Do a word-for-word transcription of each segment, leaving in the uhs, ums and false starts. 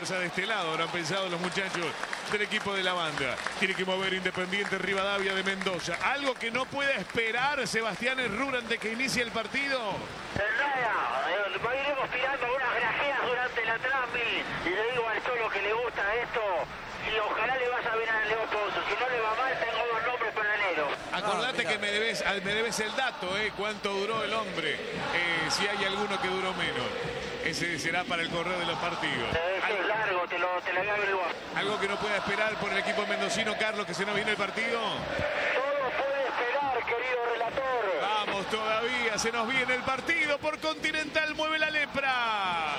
De este lado habrán pensado los muchachos del equipo de la banda. Tiene que mover Independiente Rivadavia de Mendoza. Algo que no puede esperar Sebastián Herrura de que inicie el partido. Nada, eh, iremos tirando unas grajeas durante la transmi. Y le digo al Cholo que le gusta esto. Y ojalá le vaya bien a Leo Ponzo. Si no le va mal, tengo dos nombres para enero. Acordate ah, que me debes, me debes el dato, eh, cuánto duró el hombre. Eh, si hay alguno que duró menos. Ese será para el correo de los partidos. Ese es largo, te lo, te lo voy a averiguar. Algo que no pueda esperar por el equipo mendocino, Carlos, que se nos viene el partido. Todo puede esperar, querido relator. Vamos todavía, se nos viene el partido por Continental, mueve la lepra.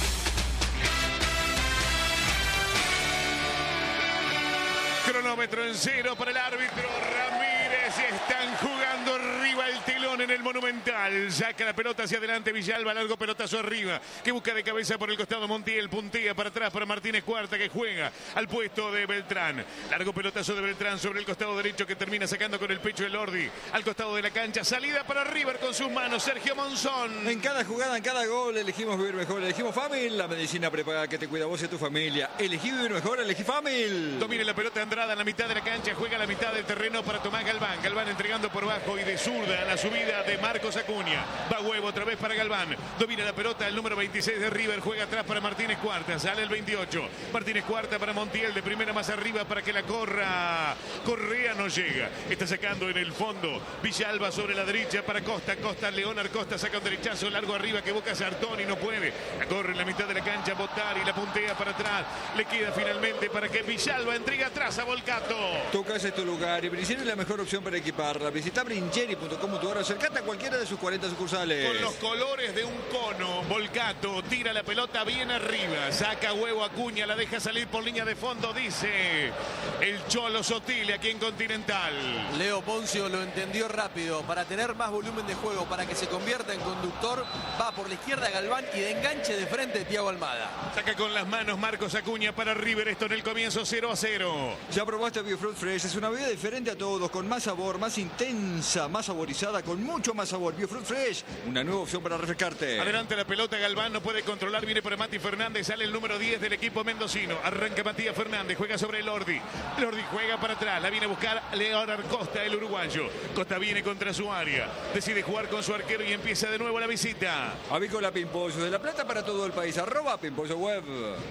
Cronómetro en cero para el árbitro Ramírez. Están jugando arriba el telón en el Monumental. Saca la pelota hacia adelante Villalba. Largo pelotazo arriba. Que busca de cabeza por el costado Montiel. Puntea para atrás para Martínez Cuarta, que juega al puesto de Beltrán. Largo pelotazo de Beltrán sobre el costado derecho, que termina sacando con el pecho el Ordi. Al costado de la cancha. Salida para River con sus manos. Sergio Monzón. En cada jugada, en cada gol, elegimos vivir mejor. Elegimos Famil. La medicina prepaga que te cuida vos y a tu familia. Elegí vivir mejor. Elegí Famil. Domina la pelota Andrada en la mitad de la cancha. Juega a la mitad del terreno para Tomás Galván. Galván entregando por bajo y de zurda a la subida de Marcos Acuña. Va Huevo otra vez para Galván. Domina la pelota el número veintiséis de River. Juega atrás para Martínez Cuarta. Sale el veintiocho. Martínez Cuarta para Montiel. De primera más arriba para que la corra. Correa no llega. Está sacando en el fondo. Villalba sobre la derecha para Costa. Costa, Leonard Costa saca un derechazo largo arriba que busca Sartoni. No puede. La corre en la mitad de la cancha. Botari la puntea para atrás. Le queda finalmente para que Villalba entregue atrás a Volcato. Tu casa es tu lugar y Brincheri es la mejor opción para equiparla. Visita brincheri punto com punto ar o acercate a cualquiera de sus cuarenta sucursales. Con los colores de un cono, Volcato tira la pelota bien arriba. Saca Huevo Acuña, la deja salir por línea de fondo, dice el Cholo Sotile aquí en Continental. Leo Poncio lo entendió rápido. Para tener más volumen de juego, para que se convierta en conductor, va por la izquierda Galván y de enganche de frente Thiago Almada. Saca con las manos Marcos Acuña para River. Esto en el comienzo cero a cero. Ya probaste Biofruit Fresh. Es una bebida diferente a todos, con más sabor, más intensa, más saborizada, con mucho más sabor. Biofruit Fresh, una nueva opción para refrescarte. Adelante la pelota, Galván no puede controlar, viene por Mati Fernández, sale el número diez del equipo mendocino. Arranca Matías Fernández, juega sobre el Ordi. El Ordi juega para atrás, la viene a buscar Leonard Costa, el uruguayo. Costa viene contra su área, decide jugar con su arquero y empieza de nuevo la visita. Avícola Pimpollo, de La Plata para todo el país, arroba Pimpollo Web.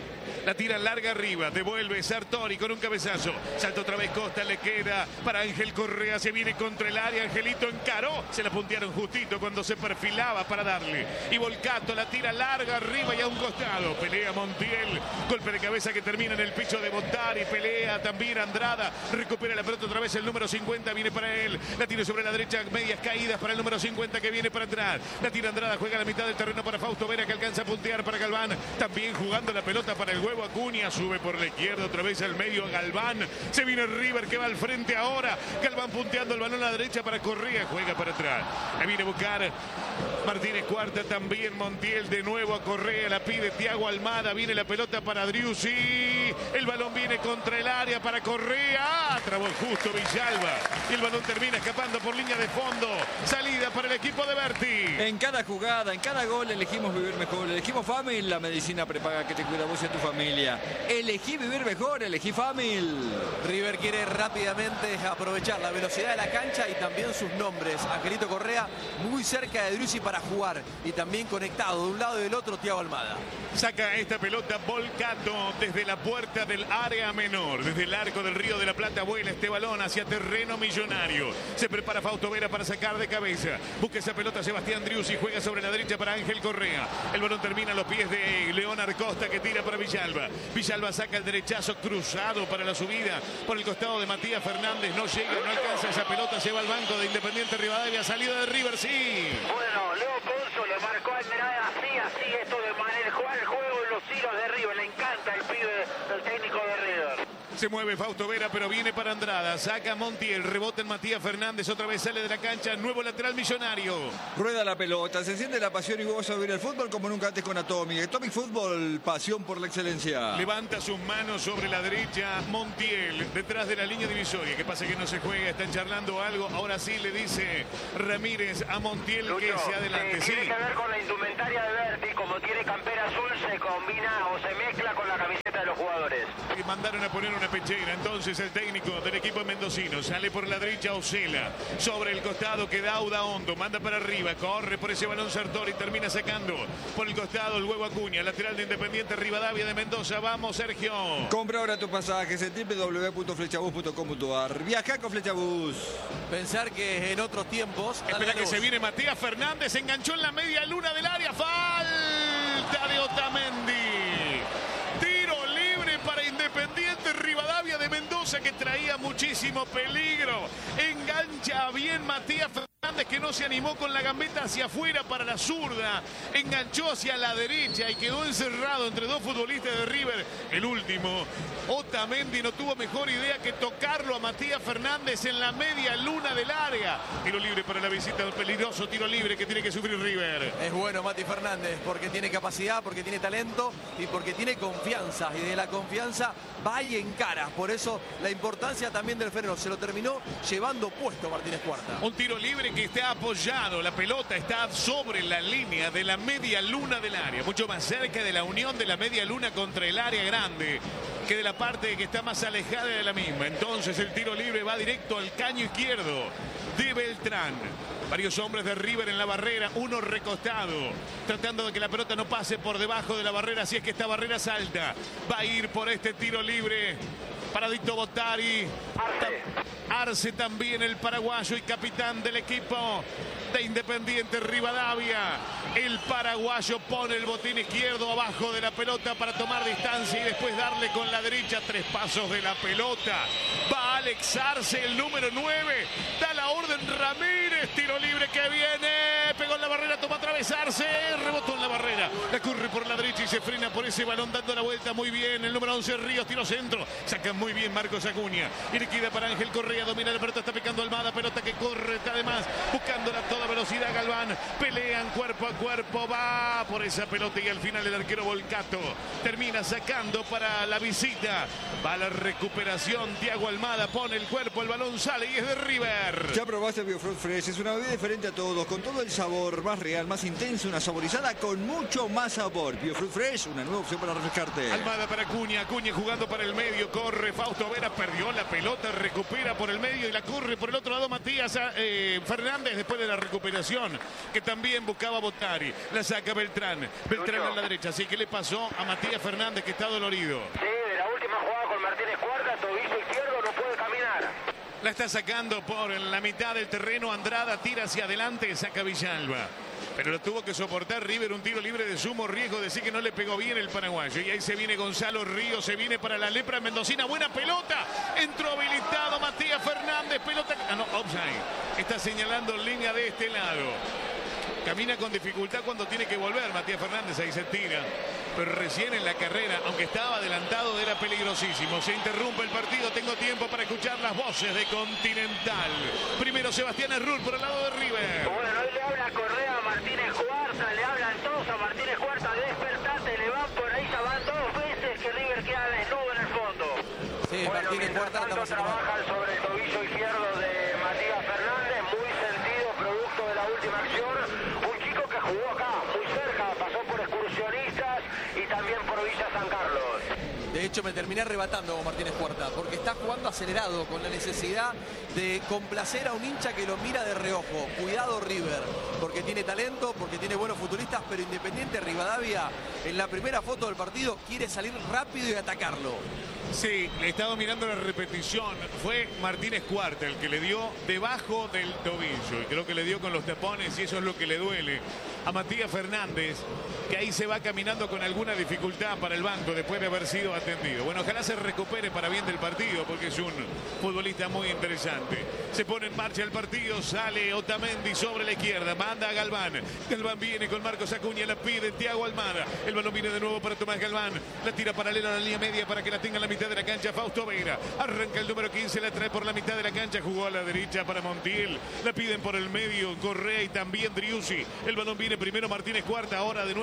La tira larga arriba, devuelve Sartori con un cabezazo. Salta otra vez Costa, le queda para Ángel Correa, se viene contra el área, Angelito encaró, se la puntearon justito cuando se perfilaba para darle. Y Volcato la tira larga arriba y a un costado. Pelea Montiel, golpe de cabeza que termina en el pecho de Bontari, pelea también Andrada, recupera la pelota otra vez el número cincuenta, viene para él. La tira sobre la derecha, medias caídas para el número cincuenta que viene para atrás. La tira Andrada, juega a la mitad del terreno para Fausto Vera que alcanza a puntear para Galván. También jugando la pelota para el Huevo Acuña, sube por la izquierda otra vez al medio Galván. Se viene River que va al frente ahora. Galván punteando el balón a la derecha para Correa, juega para atrás. La viene a buscar Martínez Cuarta, también Montiel de nuevo a Correa, la pide Thiago Almada, viene la pelota para Driussi. El balón viene contra el área para Correa. Trabó justo Villalba. Y el balón termina escapando por línea de fondo. Salida para el equipo de Berti. En cada jugada, en cada gol elegimos vivir mejor. Elegimos Famil, la medicina prepaga que te cuida vos y a tu familia. Elegí vivir mejor, elegí Famil. River quiere rápidamente aprovechar la velocidad de la cancha y también sus nombres. Angelito Correa muy cerca de Driussi para jugar y también conectado de un lado y del otro Thiago Almada. Saca esta pelota Volcato desde la puerta del área menor, desde el arco del Río de la Plata vuela este balón hacia terreno millonario. Se prepara Fausto Vera para sacar de cabeza. Busca esa pelota Sebastián Driussi, juega sobre la derecha para Ángel Correa. El balón termina a los pies de Leonard Costa que tira para Villalba. Villalba saca el derechazo cruzado para la subida por el costado de Matías Fernández. No llega, no alcanza esa pelota, se va al banco de Independiente Rivadavia. Salida de River, sí. Bueno, Leo Ponzo le marcó a Andrada así, así, esto de manejar el juego en los hilos de River. Le encanta el pibe del técnico de River. Se mueve Fausto Vera, pero viene para Andrada. Saca Montiel, rebota en Matías Fernández. Otra vez sale de la cancha. Nuevo lateral millonario. Rueda la pelota, se enciende la pasión y goza de ver el fútbol como nunca antes con Atomic. Atomic Fútbol, pasión por la excelencia. Levanta sus manos sobre la derecha Montiel, detrás de la línea divisoria. ¿Qué pasa que no se juega? Están charlando algo. Ahora sí le dice Ramírez a Montiel Lucho, que se adelante. Eh, sí. Tiene que ver con la indumentaria de Berti. Como tiene campera azul, se combina o se mezcla con la camiseta de los jugadores. Y mandaron a poner una pechera. Entonces el técnico del equipo mendocino sale por la derecha Osela. Sobre el costado queda Auda Hondo. Manda para arriba. Corre por ese balón Sartori. Termina sacando por el costado el huevo Acuña. Lateral de Independiente Rivadavia de Mendoza. Vamos, Sergio. Compra ahora tus pasajes en w w w punto flechabus punto com punto a r. Viaja con Flechabus. Pensar que en otros tiempos... Espera que se viene Matías Fernández. Enganchó en la media luna del área. Falta de Otamendi. Tiro libre para Independiente Rivadavia de Mendoza, que traía muchísimo peligro. Engancha bien Matías Fernández, que no se animó con la gambeta hacia afuera para la zurda. Enganchó hacia la derecha y quedó encerrado entre dos futbolistas de River. El último, Otamendi, no tuvo mejor idea que tocarlo a Matías Fernández en la media luna del área. Tiro libre para la visita, un peligroso tiro libre que tiene que sufrir River. Es bueno Mati Fernández porque tiene capacidad, porque tiene talento y porque tiene confianza. Y de la confianza va y encara. Por eso la importancia también del freno. Se lo terminó llevando puesto Martínez Cuarta. Un tiro libre que está apoyado. La pelota está sobre la línea de la media luna del área. Mucho más cerca de la unión de la media luna contra el área grande que de la parte que está más alejada de la misma. Entonces el tiro libre va directo al caño izquierdo de Beltrán. Varios hombres de River en la barrera, uno recostado, tratando de que la pelota no pase por debajo de la barrera, si es que esta barrera salta. Va a ir por este tiro libre para Dito Bottari. Arce. Arce también, el paraguayo y capitán del equipo de Independiente Rivadavia. El paraguayo pone el botín izquierdo abajo de la pelota para tomar distancia y después darle con la derecha tres pasos de la pelota. Va Alex Arce, el número nueve. Da la orden Ramírez. Tiro libre que viene. Pegó en la barrera, toma atravesarse. Rebotó en la barrera. La corre por la derecha y se frena por ese balón dando la vuelta muy bien. El número once Ríos, tiro centro. Saca muy bien Marcos Acuña. Y le queda para Ángel Correa. Domina la pelota, está picando Almada. Pelota que corre, está además buscándola a toda velocidad Galván. Pelean cuerpo a cuerpo. Va por esa pelota y al final el arquero Volcato termina sacando para la visita. Va la recuperación. Thiago Almada pone el cuerpo, el balón sale y es de River. Ya probaste Biofruit Fresh. Es una bebida diferente a todos, con todo el sabor más real, más intenso, una saborizada con mucho más sabor. Biofruit Fresh, una nueva opción para refrescarte. Almada para Acuña. Acuña jugando para el medio. Corre Fausto Vera, perdió la pelota, recupera por el medio y la corre por el otro lado Matías eh, Fernández después de la recuperación que también buscaba Bottari. La saca Beltrán. Beltrán a la derecha. Así que le pasó a Matías Fernández, que está dolorido. Sí, de la última jugada con Martínez Cuarta, tobillo izquierdo, no puede caminar. La está sacando por la mitad del terreno. Andrada tira hacia adelante, saca Villalba. Pero lo tuvo que soportar River, un tiro libre de sumo riesgo, decir que no le pegó bien el paraguayo. Y ahí se viene Gonzalo Ríos, se viene para la lepra mendocina. Buena pelota, entró habilitado Matías Fernández, pelota... Ah, no, offside. Está señalando línea de este lado. Camina con dificultad cuando tiene que volver Matías Fernández, ahí se tira. Pero recién en la carrera, aunque estaba adelantado, era peligrosísimo. Se interrumpe el partido, tengo tiempo para escuchar las voces de Continental. Primero Sebastián Errur por el lado de River. Bueno, hoy le habla Correa a Martínez Cuarta, le hablan todos a Martínez Cuarta, despertate, le van por ahí, ya van dos veces que River queda desnudo en el fondo. Sí, bueno, Martínez mientras Cuarta tanto trabajan sobre el tobillo izquierdo de Matías Fernández, muy sentido, producto de la última acción. Un chico que jugó acá, muy cerca, pasó por excursionistas y también por Villa San Carlos. De hecho, me terminé arrebatando con Martínez Cuarta, porque está jugando acelerado, con la necesidad de complacer a un hincha que lo mira de reojo. Cuidado River, porque tiene talento, porque tiene buenos futuristas, pero Independiente Rivadavia, en la primera foto del partido, quiere salir rápido y atacarlo. Sí, le estaba mirando la repetición. Fue Martínez Cuarta el que le dio debajo del tobillo. Y creo que le dio con los tapones y eso es lo que le duele a Matías Fernández, que ahí se va caminando con alguna dificultad para el banco después de haber sido atendido. Bueno, ojalá se recupere para bien del partido porque es un futbolista muy interesante. Se pone en marcha el partido, sale Otamendi sobre la izquierda, manda a Galván. Galván viene con Marcos Acuña, la pide Thiago Almada. El balón viene de nuevo para Tomás Galván. La tira paralela a la línea media para que la tenga en la mitad de la cancha Fausto Vera. Arranca el número quince, la trae por la mitad de la cancha, jugó a la derecha para Montiel. La piden por el medio Correa y también Driussi. El balón viene primero Martínez Cuarta, ahora de nuevo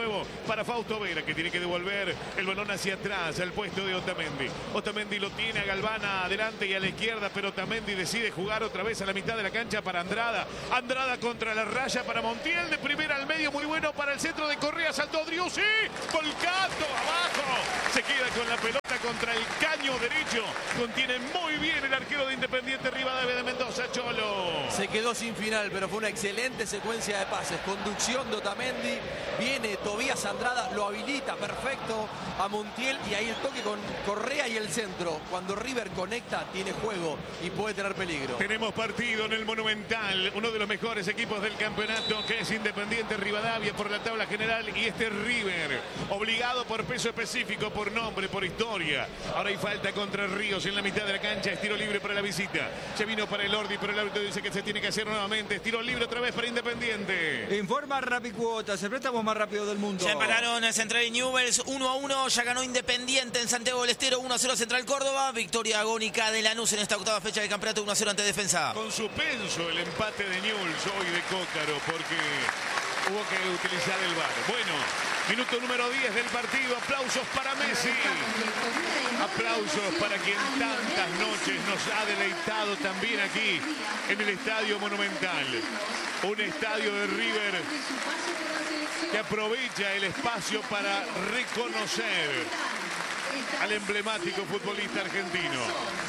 nuevo para Fausto Vera, que tiene que devolver el balón hacia atrás, al puesto de Otamendi. Otamendi lo tiene a Galván adelante y a la izquierda, pero Otamendi decide jugar otra vez a la mitad de la cancha para Andrada. Andrada contra la raya para Montiel, de primera al medio, muy bueno para el centro de Correa, saltó Driussi, Volcato abajo, se queda con la pelota contra el caño derecho, contiene muy bien el arquero de Independiente Rivadavia de Mendoza, Cholo. Se quedó sin final, pero fue una excelente secuencia de pases, conducción de Otamendi, viene Tobías Andrada, lo habilita perfecto a Montiel y ahí el toque con Correa y el centro. Cuando River conecta, tiene juego y puede tener peligro. Tenemos partido en el Monumental, uno de los mejores equipos del campeonato, que es Independiente Rivadavia por la tabla general, y este River, obligado por peso específico, por nombre, por historia. Ahora hay falta contra Ríos en la mitad de la cancha, es tiro libre para la visita. Se vino para el Ordi, pero el árbitro dice que se tiene que hacer nuevamente. Es tiro libre otra vez para Independiente. Informa Rapicuotas, el préstamo más rápido del mundo. Ya empataron Central y Newell's uno a uno, ya ganó Independiente en Santiago del Estero uno a cero Central Córdoba. Victoria agónica de Lanús en esta octava fecha del campeonato uno a cero ante Defensa. Con suspenso el empate de Newell's hoy de Cócaro, porque hubo que utilizar el V A R. Bueno, minuto número diez del partido. Aplausos para Messi. Aplausos para quien tantas noches nos ha deleitado también aquí en el Estadio Monumental. Un estadio de River que aprovecha el espacio para reconocer al emblemático futbolista argentino.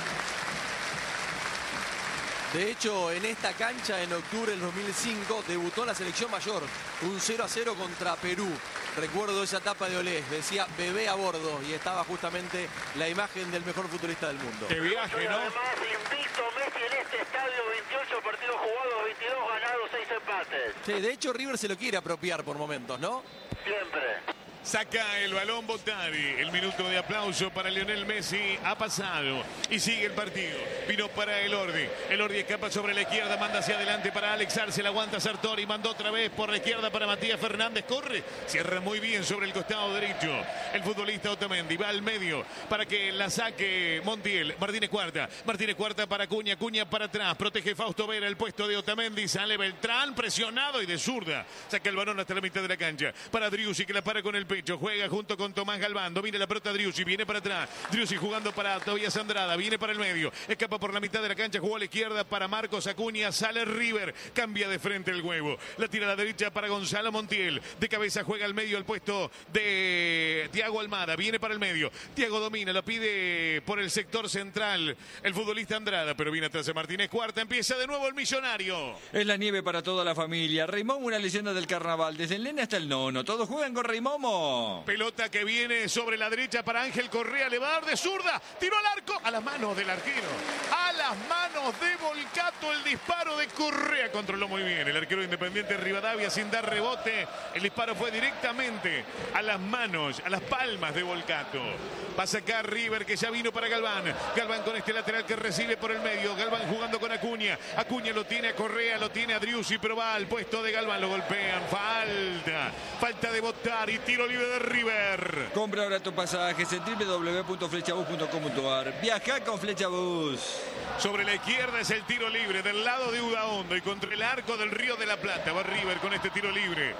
De hecho, en esta cancha, en octubre del dos mil cinco, debutó la selección mayor. Un cero a cero contra Perú. Recuerdo esa etapa de Olés, decía bebé a bordo, y estaba justamente la imagen del mejor futbolista del mundo. ¡Qué viaje!, ¿no? Además, invicto Messi en este estadio, veintiocho partidos jugados, veintidós ganados, seis empates. Sí, de hecho, River se lo quiere apropiar por momentos, ¿no? Siempre. Saca el balón Bottari. El minuto de aplauso para Lionel Messi ha pasado y sigue el partido. Vino para el Ordi. El Ordi escapa sobre la izquierda, manda hacia adelante para Alex Arce. La aguanta Sartori. Mandó otra vez por la izquierda para Matías Fernández. Corre. Cierra muy bien sobre el costado derecho. El futbolista Otamendi va al medio para que la saque Montiel. Martínez Cuarta. Martínez Cuarta para Cuña. Cuña para atrás. Protege Fausto Vera el puesto de Otamendi. Sale Beltrán presionado y de zurda. Saca el balón hasta la mitad de la cancha. Para Driussi, que la para con el pecho, juega junto con Tomás Galván, domina la pelota Driussi, viene para atrás, Driussi jugando para Tobías Andrada, viene para el medio, escapa por la mitad de la cancha, jugó a la izquierda para Marcos Acuña, sale River, cambia de frente el huevo, la tira a la derecha para Gonzalo Montiel, de cabeza juega al medio al puesto de Thiago Almada, viene para el medio, Thiago domina, lo pide por el sector central el futbolista Andrada, pero viene atrás de Martínez Cuarta, empieza de nuevo el millonario. Es la nieve para toda la familia. Reymomo, una leyenda del carnaval, desde el nene hasta el nono, todos juegan con Reymomo. Pelota que viene sobre la derecha para Ángel Correa, le va a dar de zurda, tiró al arco, a las manos del arquero, a las manos de Volcato, el disparo de Correa, controló muy bien el arquero Independiente Rivadavia sin dar rebote, el disparo fue directamente a las manos, a las palmas de Volcato. Va a sacar River, que ya vino para Galván, Galván con este lateral que recibe por el medio, Galván jugando con Acuña, Acuña lo tiene a Correa, lo tiene a Driussi, pero va al puesto de Galván, lo golpean, falta, falta de Bottari, tiro libre de River. Compra ahora tu pasajes en doble u doble u doble u punto flechabus punto com punto a r. Viaja con Flechabus. Sobre la izquierda es el tiro libre del lado de Udaondo y contra el arco del Río de la Plata. Va River con este tiro libre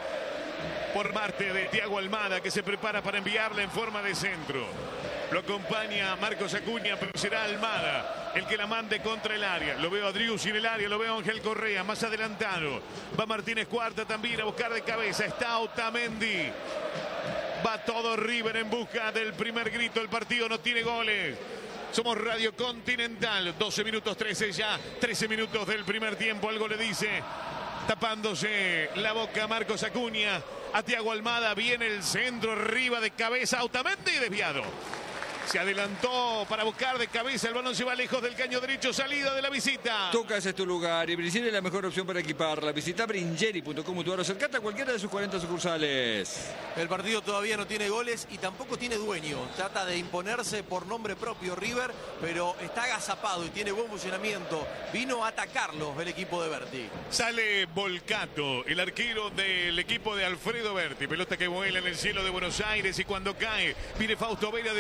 por parte de Thiago Almada, que se prepara para enviarla en forma de centro. Lo acompaña Marcos Acuña, pero será Almada el que la mande contra el área. Lo veo a Driussi en el área, lo veo a Ángel Correa más adelantado. Va Martínez Cuarta también a buscar de cabeza. Está Otamendi. Va todo River en busca del primer grito. El partido no tiene goles. Somos Radio Continental. doce minutos trece ya. trece minutos del primer tiempo. Algo le dice, tapándose la boca, Marcos Acuña. A Thiago Almada viene el centro arriba de cabeza. Otamendi desviado. Se adelantó para buscar de cabeza. El balón se va lejos del caño derecho. Salida de la visita. Tu casa es tu lugar y Bringeri es la mejor opción para equiparla. Visita bringeri punto com punto a r o acercate a cualquiera de sus cuarenta sucursales. El partido todavía no tiene goles y tampoco tiene dueño. Trata de imponerse por nombre propio River, pero está agazapado y tiene buen funcionamiento. Vino a atacarlo el equipo de Berti. Sale Volcato, el arquero del equipo de Alfredo Berti. Pelota que vuela en el cielo de Buenos Aires y cuando cae, viene Fausto Vera a devolverla al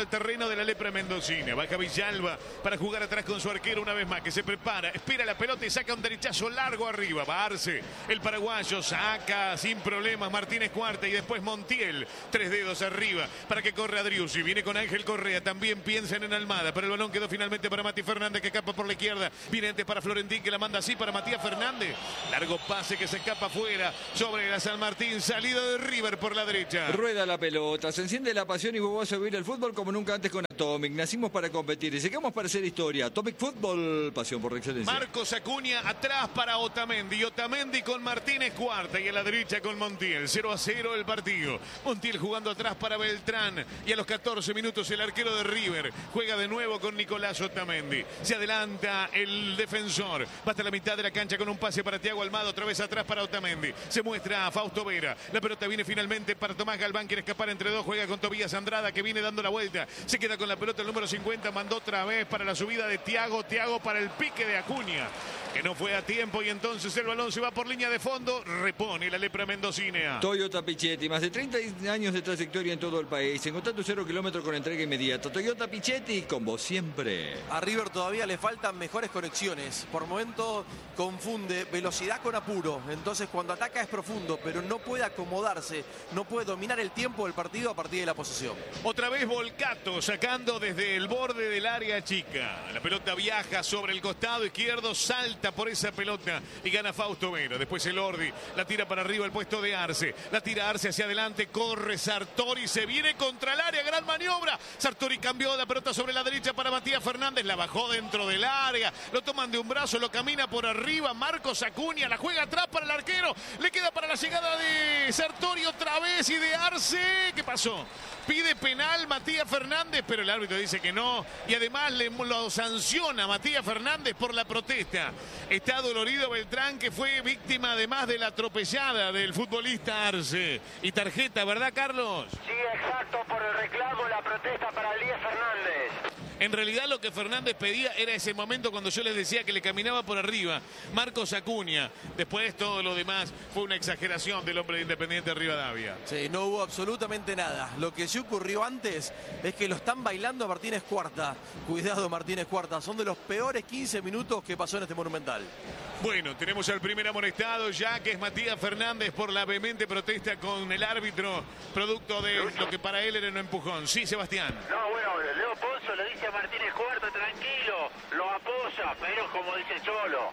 al terreno de la lepra mendocina. Baja Villalba para jugar atrás con su arquero una vez más, que se prepara, espera la pelota y saca un derechazo largo arriba. Va Arce, el paraguayo, saca sin problemas Martínez Cuarta y después Montiel, tres dedos arriba para que corra Driussi. Viene con Ángel Correa, también piensan en Almada, pero el balón quedó finalmente para Mati Fernández, que escapa por la izquierda. Viene antes para Florentín, que la manda así para Matías Fernández. Largo pase que se escapa afuera sobre la San Martín, salida de River por la derecha. Rueda la pelota, se enciende la pasión y vos vas a vivir el fútbol como nunca antes con Atomic. Nacimos para competir y llegamos para hacer historia. Atomic Fútbol, pasión por excelencia. Marcos Acuña atrás para Otamendi. Otamendi con Martínez Cuarta y a la derecha con Montiel. cero a cero el partido. Montiel jugando atrás para Beltrán. Y a los catorce minutos el arquero de River juega de nuevo con Nicolás Otamendi. Se adelanta el defensor. Va hasta la mitad de la cancha con un pase para Thiago Almada. Otra vez atrás para Otamendi. Se muestra a Fausto Vera. La pelota viene finalmente para Tomás Galván. Quiere escapar entre dos. Juega con Tobías Andrada, que viene dando la vuelta. Se queda con la pelota el número cincuenta. Mandó otra vez para la subida de Thiago. Thiago para el pique de Acuña, que no fue a tiempo, y entonces el balón se va por línea de fondo. Repone la lepra mendocina. Toyota Pichetti, más de treinta años de trayectoria en todo el país. Encontrá tu cero kilómetro con entrega inmediata. Toyota Pichetti, con vos siempre. A River todavía le faltan mejores conexiones. Por momento confunde velocidad con apuro. Entonces cuando ataca es profundo, pero no puede acomodarse, no puede dominar el tiempo del partido a partir de la posesión. Otra vez Volcato sacando desde el borde del área chica. La pelota viaja sobre el costado izquierdo, salta por esa pelota y gana Fausto Vera. Después el Ordi la tira para arriba, el puesto de Arce. La tira Arce hacia adelante, corre Sartori, se viene contra el área, gran maniobra. Sartori cambió la pelota sobre la derecha para Matías Fernández, la bajó dentro del área, lo toman de un brazo, lo camina por arriba. Marcos Acuña la juega atrás para el arquero, le queda para la llegada de Sartori otra vez y de Arce. ¿Qué pasó? Pide penal Matías Fernández, pero el árbitro dice que no, y además le lo sanciona Matías Fernández por la protesta. Está dolorido Beltrán, que fue víctima además de la atropellada del futbolista Arce. Y tarjeta, ¿verdad, Carlos? Sí, exacto, por el reclamo, la protesta para Elías Fernández. En realidad lo que Fernández pedía era ese momento cuando yo les decía que le caminaba por arriba Marcos Acuña. Después todo lo demás fue una exageración del hombre de Independiente Rivadavia. Sí, no hubo absolutamente nada. Lo que sí ocurrió antes es que lo están bailando a Martínez Cuarta. Cuidado Martínez Cuarta, son de los peores quince minutos que pasó en este Monumental. Bueno, tenemos al primer amonestado ya, que es Matías Fernández, por la vehemente protesta con el árbitro, producto de lo que para él era un empujón. Sí, Sebastián. No, bueno, Leo Ponzo le dice a Martínez Cuarta, tranquilo, lo apoya, pero como dice Cholo.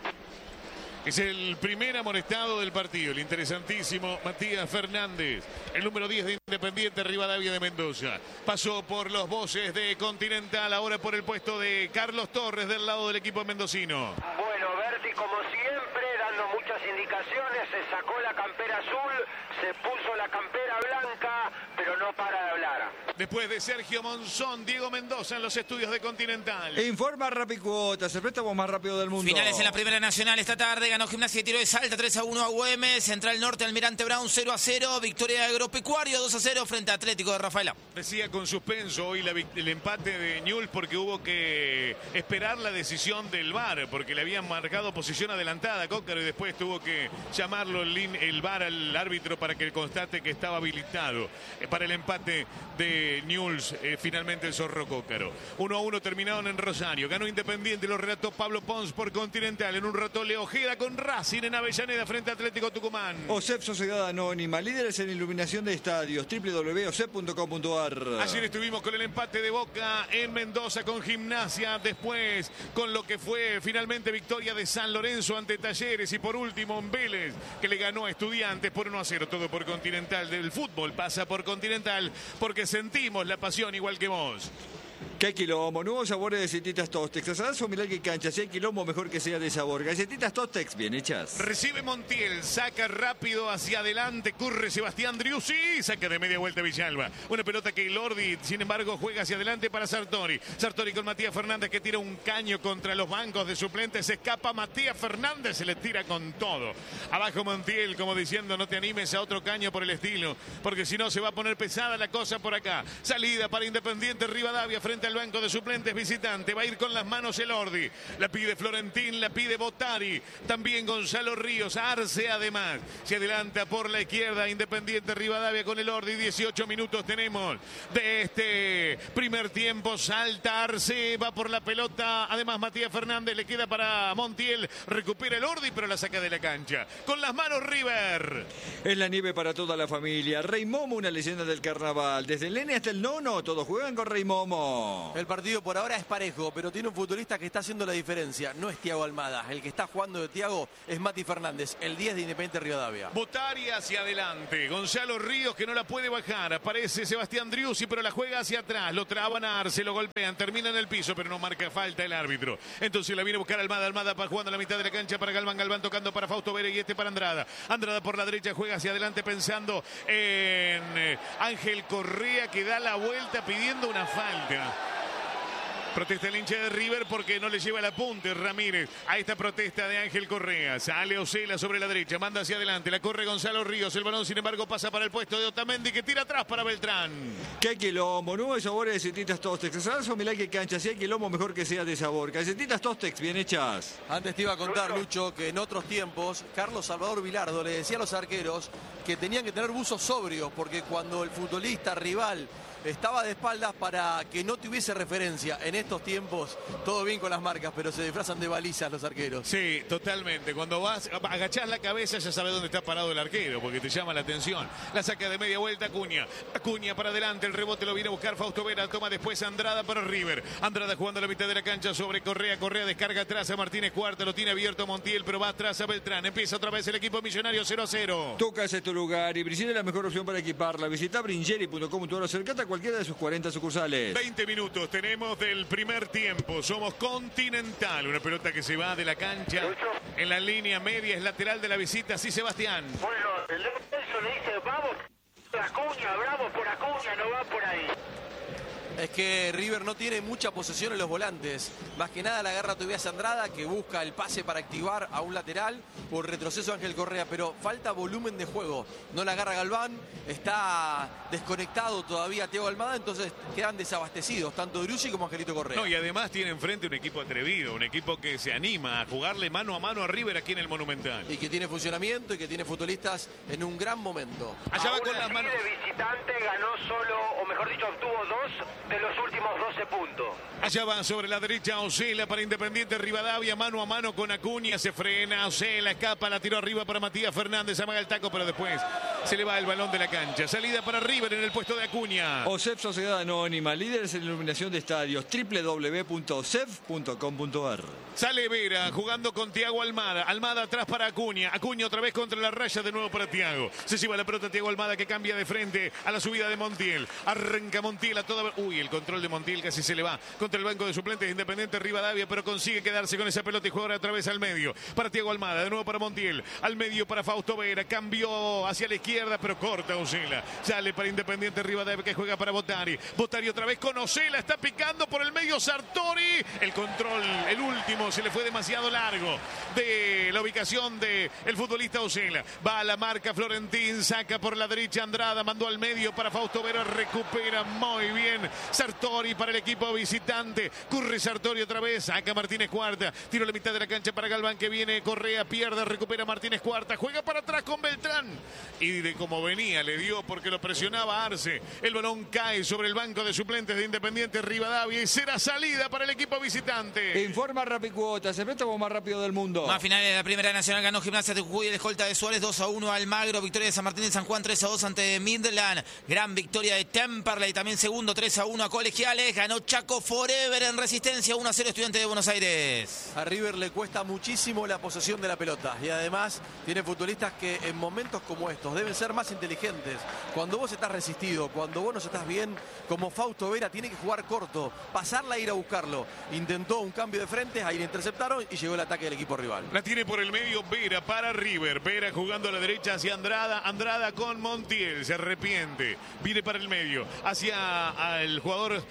Es el primer amonestado del partido, el interesantísimo Matías Fernández, el número diez de Independiente Rivadavia de Mendoza. Pasó por los voces de Continental, ahora por el puesto de Carlos Torres del lado del equipo mendocino. Bueno, Berti, como siempre, dando muchas indicaciones, se sacó la campera azul, se puso la campera blanca, pero no para de hablar. Después de Sergio Monzón, Diego Mendoza en los estudios de Continental. E informa Rapicuotas, el préstamo más rápido del mundo. Finales en la Primera Nacional esta tarde. Ganó Gimnasia de Tiro de Salta tres a uno a Güemes. Central Norte, Almirante Brown cero a cero. Victoria de Agropecuario dos a cero frente a Atlético de Rafaela. Decía con suspenso hoy la, el empate de Newell's, porque hubo que esperar la decisión del V A R, porque le habían marcado posición adelantada a Cócaro y después tuvo que llamarlo el, el V A R al árbitro para que constate que estaba habilitado eh, para el empate de Newell's. Eh, finalmente el Zorro Cócaro. uno a uno terminaron en Rosario. Ganó Independiente, lo relató Pablo Pons por Continental. En un rato Leo Ojeda con Racing en Avellaneda frente a Atlético Tucumán. OSEP Sociedad Anónima, líderes en iluminación de estadios, doble u doble u doble u punto osep punto com punto a r. Ayer estuvimos con el empate de Boca en Mendoza con Gimnasia, después con lo que fue finalmente victoria de San Lorenzo ante Talleres y por último en Vélez, que le ganó a Estudiantes por uno a cero. Todo por Continental. Del fútbol pasa por Continental porque sentimos la pasión igual que vos. ¿Qué quilombo? Nuevos sabores de galletitas Tostex. Asadazo, mirá que cancha. Si hay quilombo, mejor que sea de sabor. Galletitas Tostex, bien hechas. Recibe Montiel, saca rápido hacia adelante, corre Sebastián Driussi, saca de media vuelta Villalba. Una pelota que Lordi, sin embargo, juega hacia adelante para Sartori. Sartori con Matías Fernández, que tira un caño contra los bancos de suplentes. Se escapa Matías Fernández, se le tira con todo. Abajo Montiel, como diciendo, no te animes a otro caño por el estilo, porque si no se va a poner pesada la cosa por acá. Salida para Independiente Rivadavia frente al al banco de suplentes visitante. Va a ir con las manos el Ordi. La pide Florentín, la pide Bottari. También Gonzalo Ríos. Arce además. Se adelanta por la izquierda Independiente Rivadavia con el Ordi. dieciocho minutos tenemos de este primer tiempo. Salta Arce. Va por la pelota. Además Matías Fernández. Le queda para Montiel. Recupera el Ordi pero la saca de la cancha. Con las manos River. Es la nieve para toda la familia. Rey Momo, una leyenda del carnaval. Desde el nene hasta el nono, todos juegan con Rey Momo. El partido por ahora es parejo, pero tiene un futbolista que está haciendo la diferencia. No es Thiago Almada. El que está jugando de Thiago es Mati Fernández, el diez de Independiente Rivadavia. Bottari hacia adelante. Gonzalo Ríos que no la puede bajar. Aparece Sebastián Driussi, pero la juega hacia atrás. Lo traban a Arce, lo golpean, termina en el piso, pero no marca falta el árbitro. Entonces la viene a buscar Almada. Almada para jugando a la mitad de la cancha para Galván. Galván tocando para Fausto Vera y este para Andrada. Andrada por la derecha juega hacia adelante pensando en eh, Ángel Correa que da la vuelta pidiendo una falta. Protesta el hincha de River porque no le lleva el apunte Ramírez a esta protesta de Ángel Correa. Sale Osela sobre la derecha, manda hacia adelante, la corre Gonzalo Ríos. El balón, sin embargo, pasa para el puesto de Otamendi que tira atrás para Beltrán. Qué quilombo, nuevo de sabores de Galletitas Tostex. Sabes o milagro que cancha, si hay quilombo mejor que sea de sabor. Galletitas Tostex, bien hechas. Antes te iba a contar, Lucho, que en otros tiempos Carlos Salvador Vilardo le decía a los arqueros que tenían que tener buzos sobrios porque cuando el futbolista rival estaba de espaldas para que no tuviese referencia. En estos tiempos, todo bien con las marcas, pero se disfrazan de balizas los arqueros. Sí, totalmente. Cuando vas, agachás la cabeza, ya sabes dónde está parado el arquero, porque te llama la atención. La saca de media vuelta Acuña. Acuña para adelante, el rebote lo viene a buscar Fausto Vera. Toma después Andrada para River. Andrada jugando a la mitad de la cancha sobre Correa. Correa descarga atrás a Martínez Cuarta. Lo tiene abierto Montiel, pero va atrás a Beltrán. Empieza otra vez el equipo millonario cero a cero. Tu casa es tu lugar y Bringeri es la mejor opción para equiparla. Visita bringeri punto com punto ar o acercate a cualquiera de sus cuarenta sucursales. veinte minutos tenemos del primer tiempo. Somos Continental. Una pelota que se va de la cancha. En la línea media es lateral de la visita. Sí, Sebastián. Bueno, el Nelson le dice, vamos por Acuña, bravo por Acuña, no va por ahí. Es que River no tiene mucha posesión en los volantes. Más que nada la agarra Tobias Andrada, que busca el pase para activar a un lateral por retroceso Ángel Correa, pero falta volumen de juego. No la agarra Galván, está desconectado todavía Thiago Almada, entonces quedan desabastecidos, tanto Driussi como Angelito Correa. No, y además tiene enfrente un equipo atrevido, un equipo que se anima a jugarle mano a mano a River aquí en el Monumental. Y que tiene funcionamiento y que tiene futbolistas en un gran momento. Allá va Aún con las así, manos. de visitante ganó solo, o mejor dicho, obtuvo dos de los últimos doce puntos. Allá va sobre la derecha Osela para Independiente Rivadavia, mano a mano con Acuña, se frena, Osela escapa, la tiró arriba para Matías Fernández, amaga el taco, pero después se le va el balón de la cancha. Salida para River en el puesto de Acuña. OSEF Sociedad Anónima, líderes en iluminación de estadios, doble u doble u doble u punto o s e f punto com punto a r. Sale Vera jugando con Thiago Almada. Almada atrás para Acuña. Acuña otra vez contra la raya, de nuevo para Thiago. Se lleva la pelota Thiago Almada que cambia de frente a la subida de Montiel. Arranca Montiel a toda... Uy, el control de Montiel casi se le va contra el banco de suplentes de Independiente Rivadavia, pero consigue quedarse con esa pelota y juega otra vez al medio. Para Thiago Almada, de nuevo para Montiel. Al medio para Fausto Vera. Cambió hacia la izquierda, pero corta Osela. Sale para Independiente Rivadavia que juega para Bottari. Bottari otra vez con Osela. Está picando por el medio Sartori. El control, el último, se le fue demasiado largo de la ubicación de el futbolista Osela. Va a la marca Florentín, saca por la derecha Andrada, mandó al medio para Fausto Vera, recupera muy bien Sartori para el equipo visitante. Curre Sartori otra vez, saca Martínez Cuarta, tiro a la mitad de la cancha para Galván que viene, Correa pierde, recupera Martínez Cuarta, juega para atrás con Beltrán y de como venía le dio porque lo presionaba Arce. El balón cae sobre el banco de suplentes de Independiente Rivadavia y será salida para el equipo visitante. Informa Rapicuotas, el préstamo más rápido del mundo. Más finales de la Primera Nacional, ganó Gimnasia de Jujuy, el escolta de Suárez dos a uno Almagro, victoria de San Martín de San Juan tres a dos ante Midland, gran victoria de Temperley, también segundo tres a uno a Colegiales, ganó Chaco Forever en Resistencia uno a cero Estudiantes de Buenos Aires. A River le cuesta muchísimo la posesión de la pelota y además tiene futbolistas que en momentos como estos deben ser más inteligentes. Cuando vos estás resistido, cuando vos no estás bien, como Fausto Vera tiene que jugar corto, pasarla e ir a buscarlo. Intentó un cambio de frente, ahí le interceptaron y llegó el ataque del equipo rival. La tiene por el medio Vera para River. Vera jugando a la derecha hacia Andrada. Andrada con Montiel. Se arrepiente. Viene para el medio. Hacia el jugador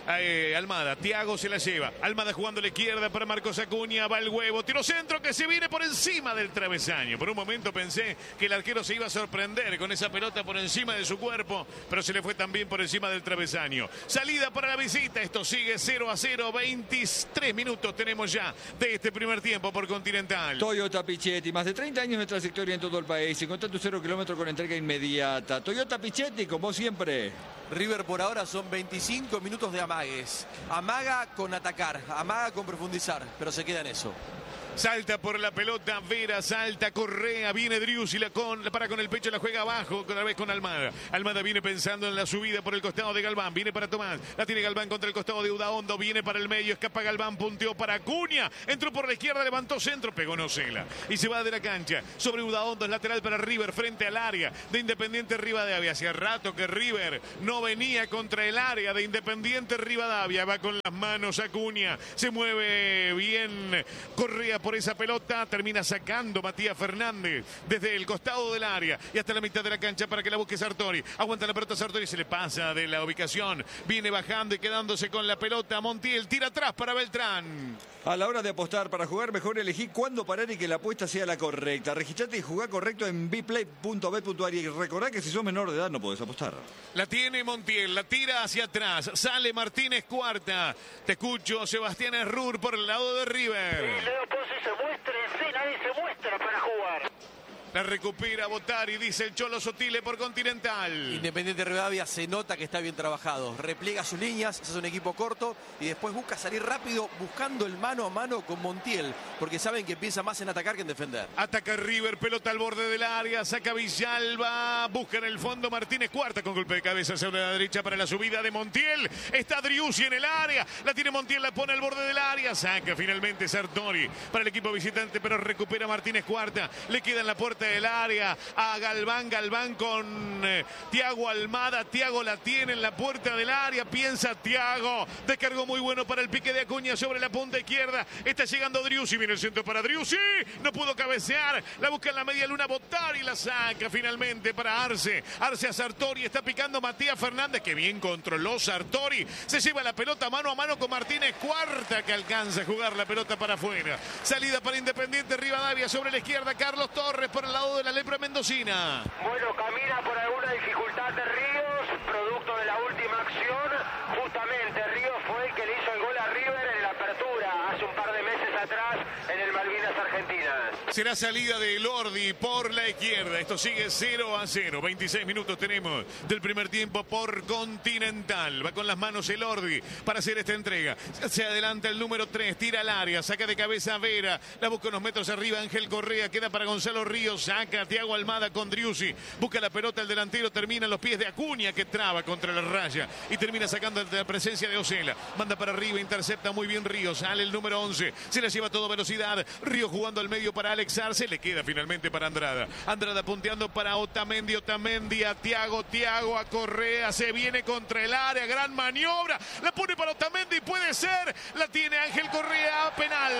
eh, Almada. Thiago se la lleva. Almada jugando a la izquierda para Marcos Acuña. Va el huevo. Tiro centro que se viene por encima del travesaño. Por un momento pensé que el arquero se iba a sorprender con esa pelota por encima de su cuerpo, pero se le fue también por encima del travesaño. Salida para la visita. Esto sigue cero a cero. veintitrés minutos tenemos ya de este primer tiempo por Continental. Toyota Pichetti, más de treinta años de trayectoria en todo el país. Encontrá tu cero kilómetros con entrega inmediata. Toyota Pichetti, como siempre. River por ahora son veinticinco minutos de amagues. Amaga con atacar, amaga con profundizar, pero se queda en eso. Salta por la pelota Vera, salta Correa, viene Driussi, la, con, la para con el pecho, la juega abajo, otra vez con Almada. Almada viene pensando en la subida por el costado de Galván, viene para Tomás, la tiene Galván contra el costado de Udaondo, viene para el medio, escapa Galván, punteó para Acuña, entró por la izquierda, levantó centro, pegó Nocela y se va de la cancha. Sobre Udaondo, es lateral para River, frente al área de Independiente Rivadavia. Hacía rato que River no venía contra el área de Independiente Rivadavia, va con las manos Acuña, se mueve bien Correa por esa pelota, termina sacando Matías Fernández desde el costado del área y hasta la mitad de la cancha para que la busque Sartori. Aguanta la pelota Sartori, se le pasa de la ubicación, viene bajando y quedándose con la pelota Montiel, tira atrás para Beltrán. A la hora de apostar, para jugar mejor elegí cuándo parar y que la apuesta sea la correcta. Registrate y jugá correcto en biplay punto bet punto a r y recordá que si sos menor de edad no podés apostar. La tiene Montiel, la tira hacia atrás, sale Martínez Cuarta. Te escucho, Sebastián Errur por el lado de River. Sí, Leo Ponce se muestra en escena, nadie se muestra para jugar. La recupera Botari, dice el Cholo Sotile por Continental. Independiente Rivadavia se nota que está bien trabajado. Repliega sus líneas, se hace un equipo corto y después busca salir rápido buscando el mano a mano con Montiel, porque saben que piensa más en atacar que en defender. Ataca River, pelota al borde del área, saca Villalba, busca en el fondo Martínez Cuarta con golpe de cabeza hacia la derecha para la subida de Montiel. Está Driussi en el área, la tiene Montiel, la pone al borde del área, saca finalmente Sartori para el equipo visitante, pero recupera Martínez Cuarta, le queda en la puerta del área a Galván, Galván con eh, Thiago Almada, Thiago la tiene en la puerta del área, piensa Thiago, descargó muy bueno para el pique de Acuña sobre la punta izquierda, está llegando Driussi, viene el centro para Driussi, no pudo cabecear, la busca en la media luna Botari y la saca finalmente para Arce, Arce a Sartori, está picando Matías Fernández, que bien controló Sartori, se lleva la pelota mano a mano con Martínez Cuarta, que alcanza a jugar la pelota para afuera, salida para Independiente Rivadavia sobre la izquierda, Carlos Torres por el lado de la lepra mendocina. Bueno, camina por alguna dificultad de Ríos, producto de la última acción. Justamente Ríos fue el que le hizo el gol a River en la apertura hace un par de meses atrás en el Malvinas Argentinas. Será salida de Elordi por la izquierda. Esto sigue cero a cero. veintiséis minutos tenemos del primer tiempo por Continental. Va con las manos Elordi para hacer esta entrega. Se adelanta el número tres, tira al área, saca de cabeza a Vera, la busca unos metros arriba Ángel Correa, queda para Gonzalo Ríos, saca a Thiago Almada con Driussi, busca la pelota el delantero, termina en los pies de Acuña que traba contra la raya y termina sacando la presencia de Osela. Manda para arriba, intercepta muy bien Ríos, sale el número once, se la lleva a toda velocidad. Ríos jugando al medio para Alex Arce, le queda finalmente para Andrada. Andrada punteando para Otamendi, Otamendi a Thiago, Thiago a Correa, se viene contra el área, gran maniobra, la pone para Otamendi, puede ser, la tiene Ángel Correa, penal.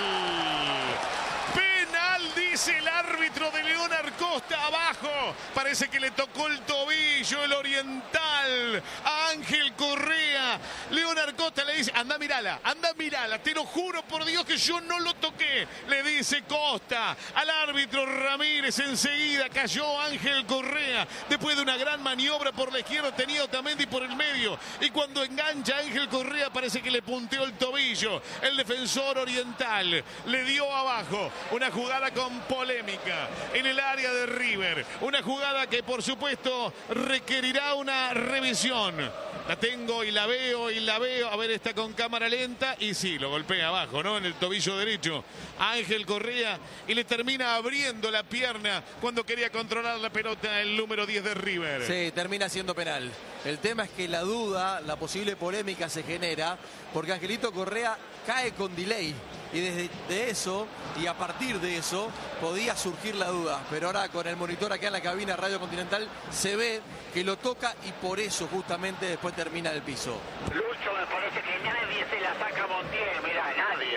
Penal, dice el árbitro de León Arcosta abajo. Parece que le tocó el tobillo el oriental a Ángel Correa. León Arcosta le dice, anda mirala, anda mirala, te lo juro por Dios que yo no lo toqué. Le dice Costa al árbitro Ramírez. Enseguida cayó Ángel Correa. Después de una gran maniobra por la izquierda tenía Otamendi por el medio. Y cuando engancha Ángel Correa parece que le punteó el tobillo. El defensor oriental le dio abajo. Una jugada con polémica en el área de River. Una jugada que por supuesto requerirá una revisión. La tengo y la veo y la veo. A ver, está con cámara lenta y sí, lo golpea abajo, ¿no? En el tobillo derecho a Ángel Correa y le termina abriendo la pierna cuando quería controlar la pelota el número diez de River. Sí, termina siendo penal. El tema es que la duda, la posible polémica se genera porque Angelito Correa cae con delay. Y desde de eso, y a partir de eso, podía surgir la duda. Pero ahora con el monitor acá en la cabina Radio Continental, se ve que lo toca y por eso justamente después termina en el piso. Lucho, me parece que nadie se la saca a Montiel, mirá, nadie.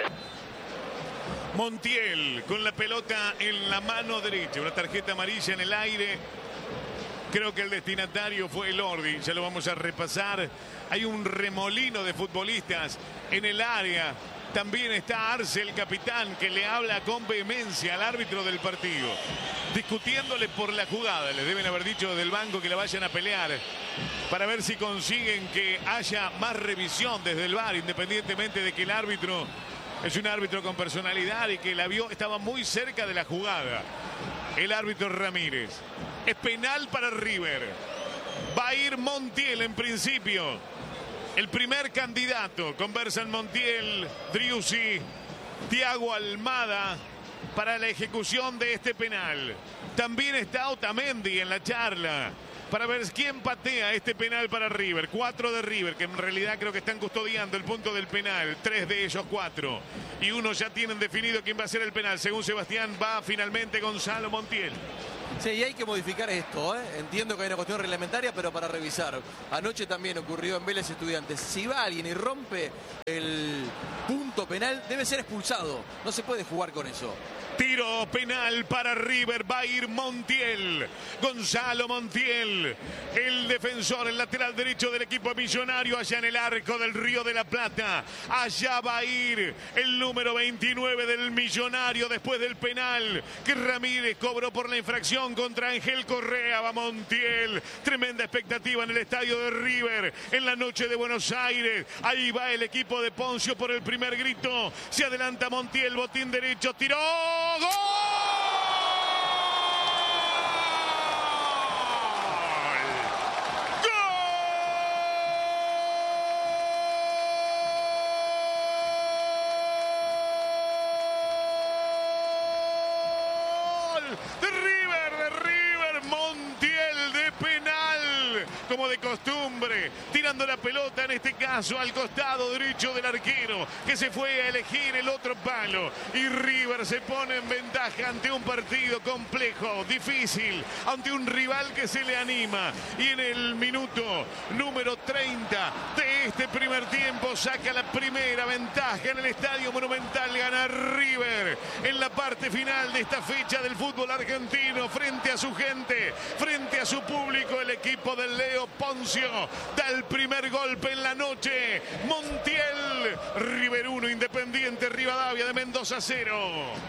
Montiel con la pelota en la mano derecha, una tarjeta amarilla en el aire. Creo que el destinatario fue el Lordi, ya lo vamos a repasar. Hay un remolino de futbolistas en el área. También está Arce, el capitán, que le habla con vehemencia al árbitro del partido, discutiéndole por la jugada. Les deben haber dicho desde el banco que la vayan a pelear para ver si consiguen que haya más revisión desde el V A R, independientemente de que el árbitro es un árbitro con personalidad y que la vio, estaba muy cerca de la jugada. El árbitro Ramírez. Es penal para River. Va a ir Montiel en principio. El primer candidato. Conversan Montiel, Driussi, Thiago Almada para la ejecución de este penal. También está Otamendi en la charla para ver quién patea este penal para River. Cuatro de River, que en realidad creo que están custodiando el punto del penal. Tres de ellos, cuatro. Y uno ya tienen definido quién va a ser el penal. Según Sebastián, va finalmente Gonzalo Montiel. Sí, y hay que modificar esto, ¿eh? Entiendo que hay una cuestión reglamentaria, pero para revisar. Anoche también ocurrió en Vélez Estudiantes. Si va alguien y rompe el punto penal, debe ser expulsado. No se puede jugar con eso. Tiro penal para River, va a ir Montiel, Gonzalo Montiel, el defensor, el lateral derecho del equipo millonario, allá en el arco del Río de la Plata. Allá va a ir el número veintinueve del millonario después del penal que Ramírez cobró por la infracción contra Ángel Correa. Va Montiel, tremenda expectativa en el estadio de River en la noche de Buenos Aires. Ahí va el equipo de Poncio por el primer grito, se adelanta Montiel, botín derecho, tiró. ¡Gol! De River, de River, Montiel de penal, como de costumbre, tirando la pelota en este caso al costado derecho del arquero, que se fue a elegir el otro palo, y River se pone en ventaja ante un partido complejo, difícil, ante un rival que se le anima, y en el minuto número treinta de este primer tiempo saca la primera ventaja en el Estadio Monumental. Gana River en la parte final de esta fecha del fútbol argentino, frente a su gente, frente a su público. El equipo de Leo Poncio da el primer golpe en la noche. Montiel, River uno, Independiente Rivadavia de Mendoza cero.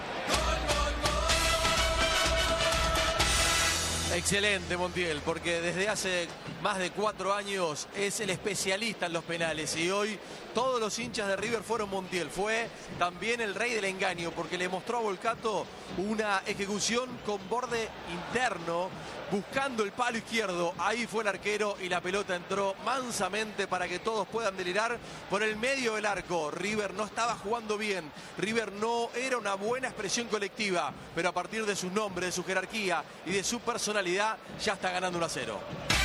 Excelente Montiel, porque desde hace más de cuatro años es el especialista en los penales, y hoy todos los hinchas de River fueron Montiel. Fue también el rey del engaño, porque le mostró a Volcato una ejecución con borde interno, buscando el palo izquierdo. Ahí fue el arquero y la pelota entró mansamente para que todos puedan delirar por el medio del arco. River no estaba jugando bien, River no era una buena expresión colectiva, pero a partir de su nombre, de su jerarquía y de su personalidad, ya está ganando uno a cero.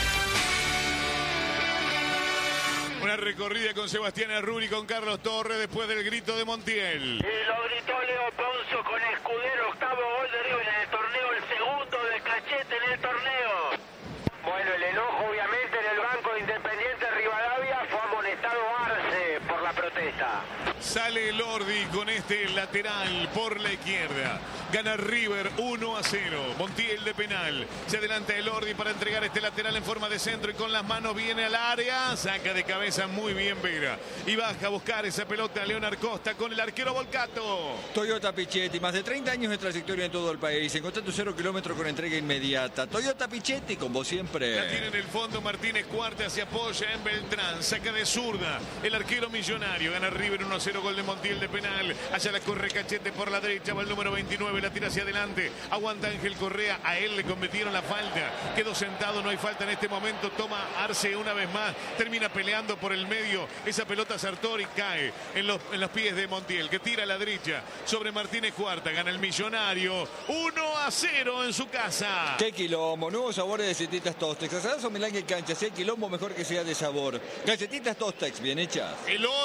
Una recorrida con Sebastián Arruri y con Carlos Torres después del grito de Montiel. Y lo gritó Leo Poncio con Escudero, octavo gol de River en el torneo, el segundo de Cachete en el torneo. Bueno, el enojo obviamente en el banco de Independiente Rivadavia, fue amonestado Arce por la protesta. Sale Lordi con este lateral por la izquierda. Gana River uno a cero. Montiel de penal. Se adelanta el Lordi para entregar este lateral en forma de centro y con las manos viene al área. Saca de cabeza muy bien Vera. Y baja a buscar esa pelota Leonard Costa con el arquero Volcato. Toyota Pichetti, más de treinta años de trayectoria en todo el país. Encontrá tu cero kilómetro con entrega inmediata. Toyota Pichetti, con vos siempre. La tiene en el fondo Martínez Cuarta, se apoya en Beltrán. Saca de zurda el arquero millonario. Gana River uno a cero. Gol de Montiel de penal. Allá la corre Cachete por la derecha. Va el número veintinueve. La tira hacia adelante. Aguanta Ángel Correa. A él le cometieron la falta. Quedó sentado. No hay falta en este momento. Toma Arce una vez más. Termina peleando por el medio. Esa pelota Sartori cae en los, en los pies de Montiel, que tira a la derecha sobre Martínez Cuarta. Gana el millonario. uno a cero en su casa. Qué quilombo. Nuevos sabores de galletitas Tostex. Asadas o melange en cancha. Si hay quilombo, mejor que sea de sabor. Galletitas Tostex, bien hechas. El oro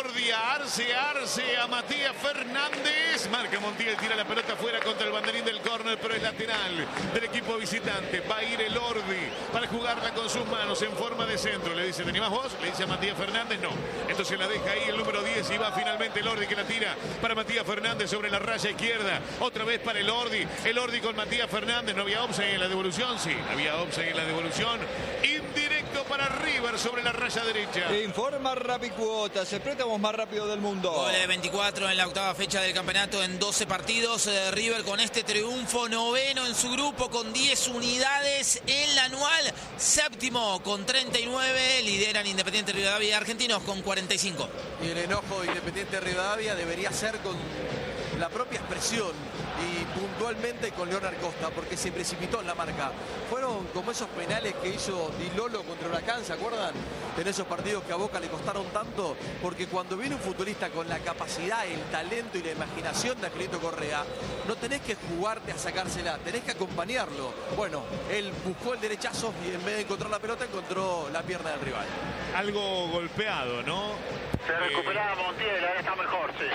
Lordi, a Arce, Arce, a Matías Fernández. Marca Montiel, tira la pelota fuera contra el banderín del córner, pero es lateral del equipo visitante. Va a ir el Lordi para jugarla con sus manos en forma de centro. Le dice, ¿te animás vos? Le dice a Matías Fernández, no. Entonces la deja ahí el número diez y va finalmente el Lordi que la tira para Matías Fernández sobre la raya izquierda. Otra vez para el Lordi. El Lordi con Matías Fernández. ¿No había offside en la devolución? Sí, había offside en la devolución. Indirecto para River sobre la raya derecha. Informa Rapicuotas, el préstamo más rápido del mundo. Gol de veinticuatro en la octava fecha del campeonato en doce partidos. Eh, River con este triunfo, noveno en su grupo con diez unidades. El anual séptimo con treinta y nueve. Lideran Independiente Rivadavia y Argentinos con cuarenta y cinco. Y el enojo de Independiente Rivadavia debería ser con la propia expresión y puntualmente con Leonard Costa, porque se precipitó en la marca. Fueron como esos penales que hizo Di Lolo contra Huracán, ¿se acuerdan? En esos partidos que a Boca le costaron tanto, porque cuando viene un futbolista con la capacidad, el talento y la imaginación de Angelito Correa, no tenés que jugarte a sacársela, tenés que acompañarlo. Bueno, él buscó el derechazo y en vez de encontrar la pelota, encontró la pierna del rival. Algo golpeado, ¿no? Se recuperaba Montiel, ahora está mejor, sí.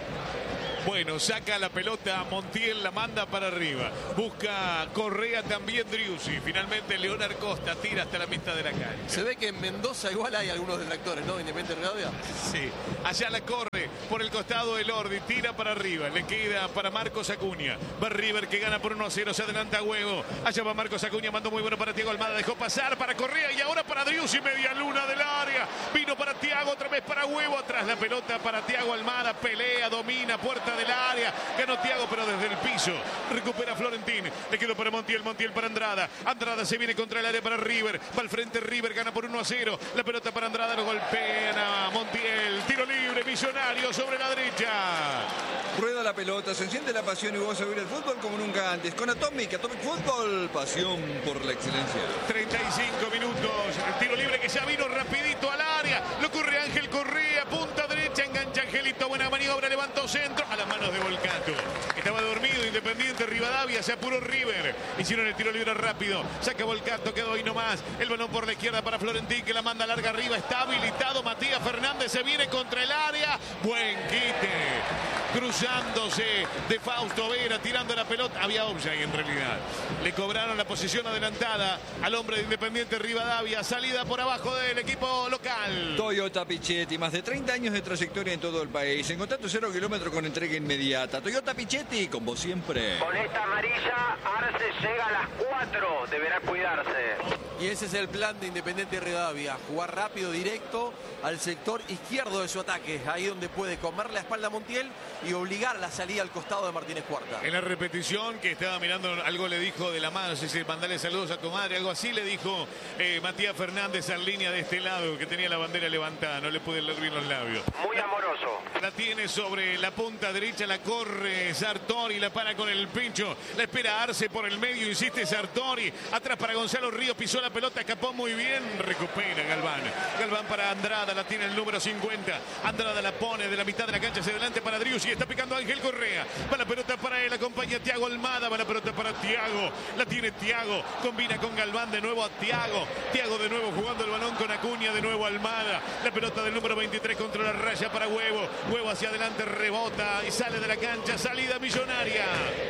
Bueno, saca la pelota Montiel, la manda para arriba. Busca Correa también Driussi. Finalmente Leonard Costa tira hasta la mitad de la cancha. Se ve que en Mendoza igual hay algunos detractores, ¿no? Independiente Rivadavia. Sí, allá la corre por el costado del Lordi, tira para arriba, le queda para Marcos Acuña. Va River que gana por uno a cero, se adelanta a Huevo. Allá va Marcos Acuña, mandó muy bueno para Thiago Almada, dejó pasar para Correa y ahora para Driussi, media luna del área. Vino para Thiago, otra vez para Huevo, atrás la pelota para Thiago Almada, pelea, domina, puerta del área, ganó Thiago pero desde el piso, recupera Florentín, le quedó para Montiel, Montiel para Andrada, Andrada se viene contra el área para River, va al frente River, gana por uno a cero, la pelota para Andrada, lo golpean a Montiel, tiro libre, Millonario sobre la derecha. Rueda la pelota, se enciende la pasión y vos a vivir el fútbol como nunca antes. Con Atomic, Atomic Fútbol, pasión por la excelencia. treinta y cinco minutos, el tiro libre que ya vino rapidito al área, lo corre Ángel Correa, punta derecha, engancha Angelito, buena maniobra, levantó centro, a las manos de Volcato. Estaba dormido Independiente Rivadavia, se apuró River, hicieron el tiro libre rápido, saca Volcato, quedó ahí nomás, el balón por la izquierda para Florentín que la manda larga arriba, está habilitado Matías Fernández, se viene contra el área, buen quite, cruzándose de Fausto Vera, tirando la pelota, había offside en realidad, le cobraron la posición adelantada al hombre de Independiente Rivadavia, salida por abajo del equipo local. Toyota Pichetti, más de treinta años de trayectoria en todo el país, en contacto cero kilómetros con entrega inmediata. Toyota Pichetti, con vos siempre. Con esta amarilla, Arce llega a las cuatro, deberá cuidarse. Y ese es el plan de Independiente Rivadavia, jugar rápido, directo al sector izquierdo de su ataque, ahí donde puede comer la espalda a Montiel y obligar la salida al costado de Martínez Cuarta. En la repetición que estaba mirando, algo le dijo de la mano, si se mandale saludos a tu madre, algo así le dijo eh, Matías Fernández en línea de este lado, que tenía la bandera levantada, no le pude leer bien los labios. Muy amoroso. La tiene sobre la punta derecha, la corre Sartori, la para con el pincho, la espera Arce por el medio, insiste Sartori, atrás para Gonzalo Ríos, pisó la pelota, escapó muy bien, recupera Galván. Galván para Andrada, la tiene el número cincuenta, Andrada la pone de la mitad de la cancha hacia adelante para Driussi, está picando Ángel Correa, va la pelota para él, acompaña a Thiago Almada, va la pelota para Thiago, la tiene Thiago, combina con Galván, de nuevo a Thiago, Thiago de nuevo jugando el balón con Acuña, de nuevo Almada, la pelota del número veintitrés contra la raya para Huevo, Huevo hacia adelante, rebota y sale de la cancha, salida millonaria.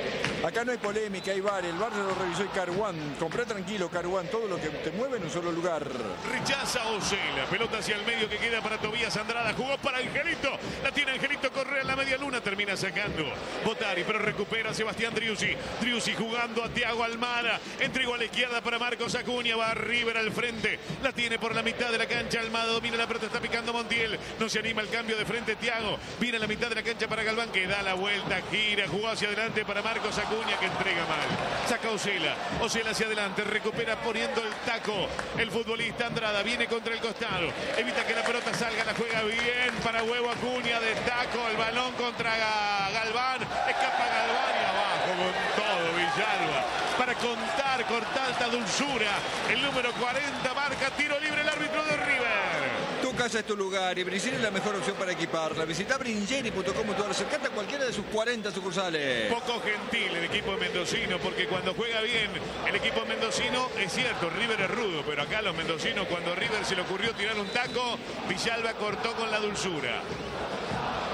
Acá no hay polémica, hay V A R, el V A R lo revisó y Caruán, compré tranquilo Caruán, todo lo que te mueve en un solo lugar. Rechaza Ocela, pelota hacia el medio que queda para Tobías Andrada, jugó para Angelito, la tiene Angelito Correa en la media luna, termina sacando Botari, pero recupera Sebastián Driussi, Driussi jugando a Thiago Almada, entregó a la izquierda para Marcos Acuña, va a River al frente, la tiene por la mitad de la cancha, Almada domina la pelota, está picando Montiel, no se anima el cambio de frente Thiago, viene a la mitad de la cancha para Galván que da la vuelta, gira, jugó hacia adelante para Marcos Acuña que entrega mal, saca Ocela, Ocela hacia adelante, recupera poniendo el taco, el futbolista Andrada, viene contra el costado, evita que la pelota salga, la juega bien para Huevo Acuña de taco, el balón contra Galván, escapa Galván y abajo con todo Villalba, para contar con tanta dulzura, el número cuarenta marca tiro libre el árbitro de River. Tu casa es tu lugar y Bringeri es la mejor opción para equiparla. Visita bringeri punto com punto ar, acercate a cualquiera de sus cuarenta sucursales. Poco gentil el equipo mendocino, porque cuando juega bien el equipo mendocino, es cierto, River es rudo, pero acá los mendocinos, cuando River se le ocurrió tirar un taco, Villalba cortó con la dulzura.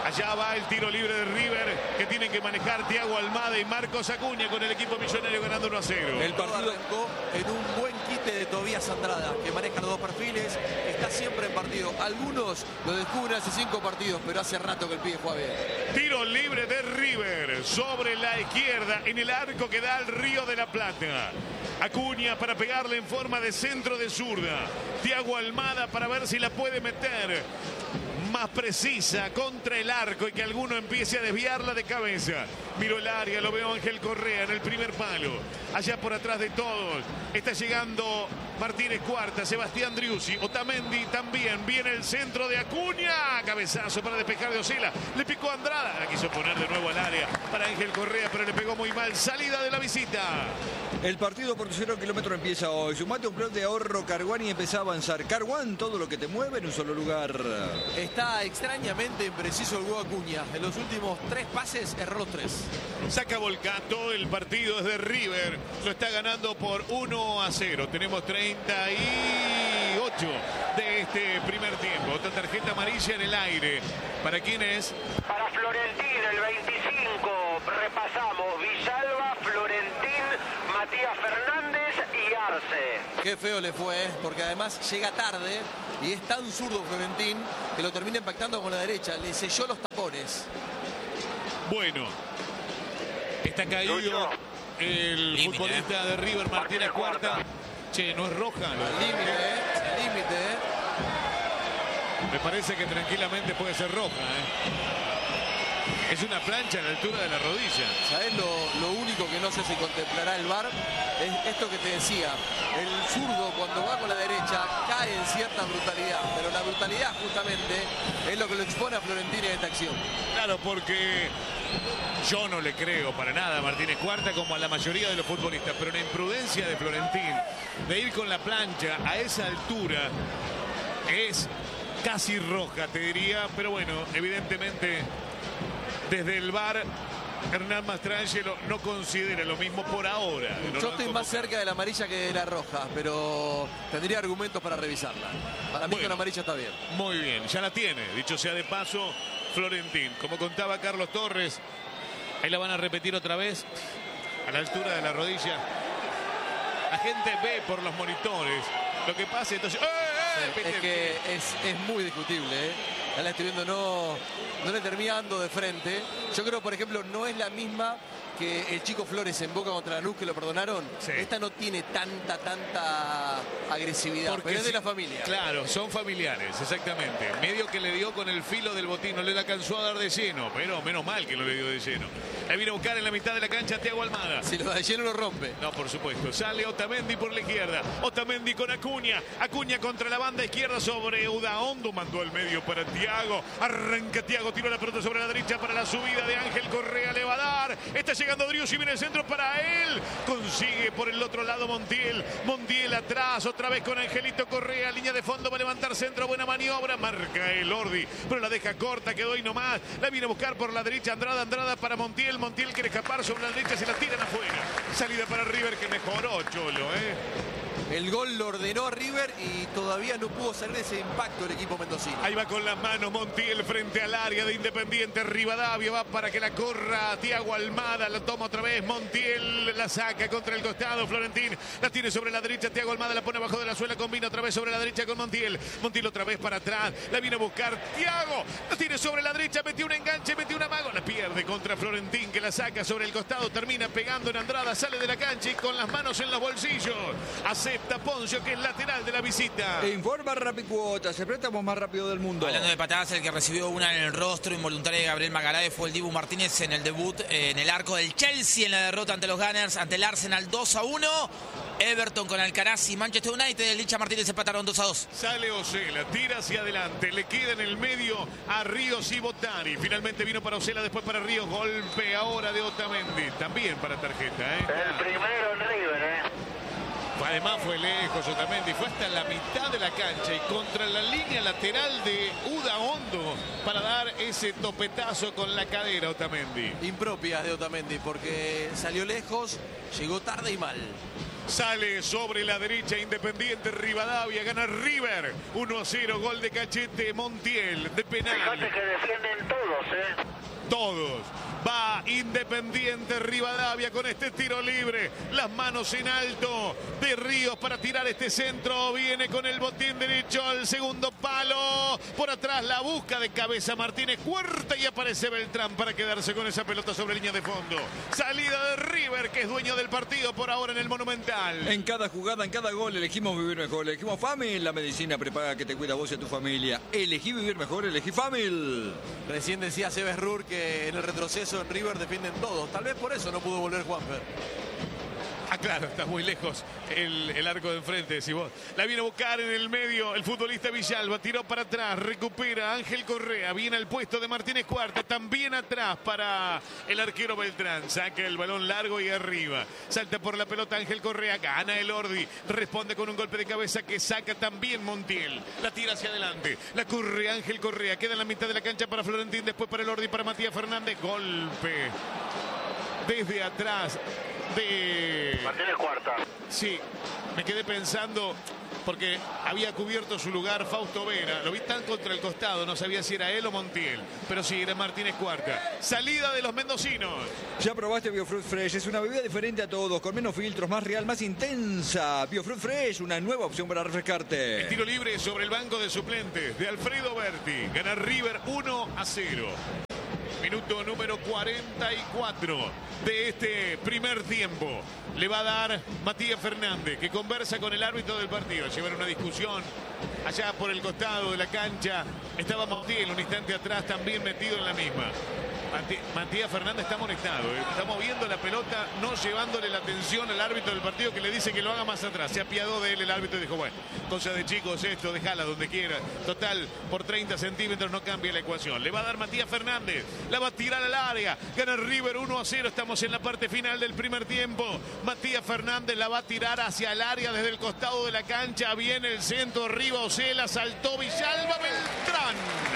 Allá va el tiro libre de River, que tienen que manejar Thiago Almada y Marcos Acuña con el equipo millonario ganando uno a cero. El partido arrancó en un buen quite de Tobías Andrada, que maneja los dos perfiles, está siempre en partido. Algunos lo descubren hace cinco partidos, pero hace rato que el pibe juega bien. Tiro libre de River sobre la izquierda en el arco que da al Río de la Plata. Acuña para pegarle en forma de centro de zurda. Thiago Almada para ver si la puede meter más precisa contra el arco y que alguno empiece a desviarla de cabeza. Miro el área, lo veo Ángel Correa en el primer palo. Allá por atrás de todos está llegando Martínez Cuarta, Sebastián Driussi, Otamendi también. Viene el centro de Acuña, cabezazo para despejar de Osela. Le picó Andrada, la quiso poner de nuevo al área para Ángel Correa, pero le pegó muy mal. Salida de la visita. El partido por cero kilómetros empieza hoy. Sumate un plan de ahorro Carguán y empezá a avanzar. Carguán, todo lo que te mueve en un solo lugar. Está extrañamente impreciso el huevo Acuña. En los últimos tres pases erró los tres. Saca Volcato, el partido es de River. Lo está ganando por uno a cero. Tenemos treinta y ocho de este primer tiempo. Otra tarjeta amarilla en el aire. ¿Para quién es? Para Florentín, el veinticinco. Repasamos. Villalba, Florentín, Matías Fernández y Arce. Qué feo le fue, ¿eh? Porque además llega tarde y es tan zurdo Florentín que lo termina impactando con la derecha. Le selló los tapones. Bueno, está caído el Límite, futbolista eh. de River, Martínez Cuarta. Che, no es roja. Al límite, ¿eh? Al límite, ¿eh? Me parece que tranquilamente puede ser roja, ¿eh? Es una plancha a la altura de la rodilla. ¿Sabés lo, lo único que no sé si contemplará el V A R? Es esto que te decía. El zurdo cuando va con la derecha cae en cierta brutalidad. Pero la brutalidad justamente es lo que lo expone a Florentín en esta acción. Claro, porque yo no le creo para nada a Martínez Cuarta como a la mayoría de los futbolistas. Pero la imprudencia de Florentín de ir con la plancha a esa altura es casi roja, te diría. Pero bueno, evidentemente desde el V A R Hernán Mastrangelo no considera lo mismo por ahora. No Yo estoy más cerca de la amarilla que de la roja, pero tendría argumentos para revisarla. Para mí bueno, que la amarilla está bien. Muy bien, ya la tiene. Dicho sea de paso, Florentín. Como contaba Carlos Torres, ahí la van a repetir otra vez, a la altura de la rodilla. La gente ve por los monitores lo que pasa, entonces... ¡eh, eh! Es que es, es muy discutible, ¿eh? Ya la estoy viendo, no, no le terminando de frente. Yo creo, por ejemplo, no es la misma que el chico Flores en Boca contra Lanús, que lo perdonaron. Sí. Esta no tiene tanta, tanta agresividad, Porque pero es de sí, la familia. Claro, son familiares, exactamente. Medio que le dio con el filo del botín, no le alcanzó a dar de lleno, pero menos mal que no le dio de lleno. Ahí viene a buscar en la mitad de la cancha Thiago Almada. Si lo da de lleno lo rompe. No, por supuesto. Sale Otamendi por la izquierda. Otamendi con Acuña. Acuña contra la banda izquierda sobre Udaondo. Mandó al medio para Thiago. Arranca Thiago. Tira la pelota sobre la derecha para la subida de Ángel Correa. Le va a dar. Está llegando Driussi. Viene el centro para él. Consigue por el otro lado Montiel. Montiel atrás. Otra vez con Angelito Correa. Línea de fondo. Va a levantar centro. Buena maniobra. Marca el Ordi. Pero la deja corta. Quedó ahí nomás. La viene a buscar por la derecha. Andrada. Andrada para Montiel. Montiel quiere escapar sobre la derecha. Se la tiran afuera. Salida para River que mejoró, Cholo, ¿eh? El gol lo ordenó a River y todavía no pudo salir de ese impacto el equipo mendocino. Ahí va con las manos Montiel frente al área de Independiente. Rivadavia va para que la corra Thiago Almada. La toma otra vez Montiel. La saca contra el costado. Florentín la tiene sobre la derecha. Thiago Almada la pone abajo de la suela. Combina otra vez sobre la derecha con Montiel. Montiel otra vez para atrás. La viene a buscar Thiago. La tiene sobre la derecha. Metió un enganche. Metió un amago. La pierde contra Florentín que la saca sobre el costado. Termina pegando en Andrada. Sale de la cancha y con las manos en los bolsillos. Acepta Poncio que es lateral de la visita. E informa Rapicuotas, el préstamo más rápido del mundo. Hablando de patadas, el que recibió una en el rostro involuntaria de Gabriel Magaláes fue el Dibu Martínez en el debut eh, en el arco del Chelsea en la derrota ante los Gunners, ante el Arsenal dos a uno. Everton con Alcaraz y Manchester United, el Licha Martínez empataron dos a dos. Sale Osela, tira hacia adelante, le queda en el medio a Ríos y Botani. Finalmente vino para Osela, después para Ríos. Golpe ahora de Otamendi, también para tarjeta, ¿eh? El primero en River, ¿eh? Además fue lejos Otamendi, fue hasta la mitad de la cancha y contra la línea lateral de Udaondo para dar ese topetazo con la cadera Otamendi. Impropias de Otamendi porque salió lejos, llegó tarde y mal. Sale sobre la derecha Independiente Rivadavia. Gana River. uno a cero. Gol de Cachete Montiel. De penal. Fíjate que defienden todos, ¿eh? Todos. Va Independiente Rivadavia con este tiro libre. Las manos en alto de Ríos para tirar este centro. Viene con el botín derecho al segundo palo. Por atrás la busca de cabeza Martínez Cuarta y aparece Beltrán para quedarse con esa pelota sobre línea de fondo. Salida de River, que es dueño del partido por ahora en el Monumental. En cada jugada, en cada gol, elegimos vivir mejor. Elegimos Famil, la medicina prepaga que te cuida a vos y a tu familia. Elegí vivir mejor, elegí Famil. Recién decía Sebes Rur que en el retroceso en River defienden todos. Tal vez por eso no pudo volver Juanfer. Ah, claro, está muy lejos el, el arco de enfrente, si vos. La viene a buscar en el medio el futbolista Villalba, tiró para atrás, recupera Ángel Correa, viene al puesto de Martínez Cuarta, también atrás para el arquero Beltrán, saca el balón largo y arriba, salta por la pelota Ángel Correa, gana el Ordi, responde con un golpe de cabeza que saca también Montiel, la tira hacia adelante, la corre Ángel Correa, queda en la mitad de la cancha para Florentín, después para el Ordi, para Matías Fernández, golpe desde atrás de Martínez Cuarta. Sí, me quedé pensando porque había cubierto su lugar Fausto Vera. Lo vi tan contra el costado, no sabía si era él o Montiel. Pero sí, era Martínez Cuarta. Salida de los mendocinos. Ya probaste Biofruit Fresh, es una bebida diferente a todos, con menos filtros, más real, más intensa. Biofruit Fresh, una nueva opción para refrescarte. El tiro libre sobre el banco de suplentes de Alfredo Berti. Gana River uno a cero. Minuto número cuarenta y cuatro de este primer tiempo. Le va a dar Matías Fernández, que conversa con el árbitro del partido. Llevan una discusión allá por el costado de la cancha. Estaba Montiel un instante atrás, también metido en la misma. Matías Fernández está molestado, ¿eh? Está moviendo la pelota, no llevándole la atención al árbitro del partido, que le dice que lo haga más atrás. Se apiadó de él el árbitro y dijo, bueno, cosa de chicos esto, déjala donde quiera. Total, por treinta centímetros no cambia la ecuación. Le va a dar Matías Fernández, la va a tirar al área. Gana River uno a cero, estamos en la parte final del primer tiempo. Matías Fernández la va a tirar hacia el área desde el costado de la cancha. Viene el centro, arriba Osela, saltó Villalba, Beltrán.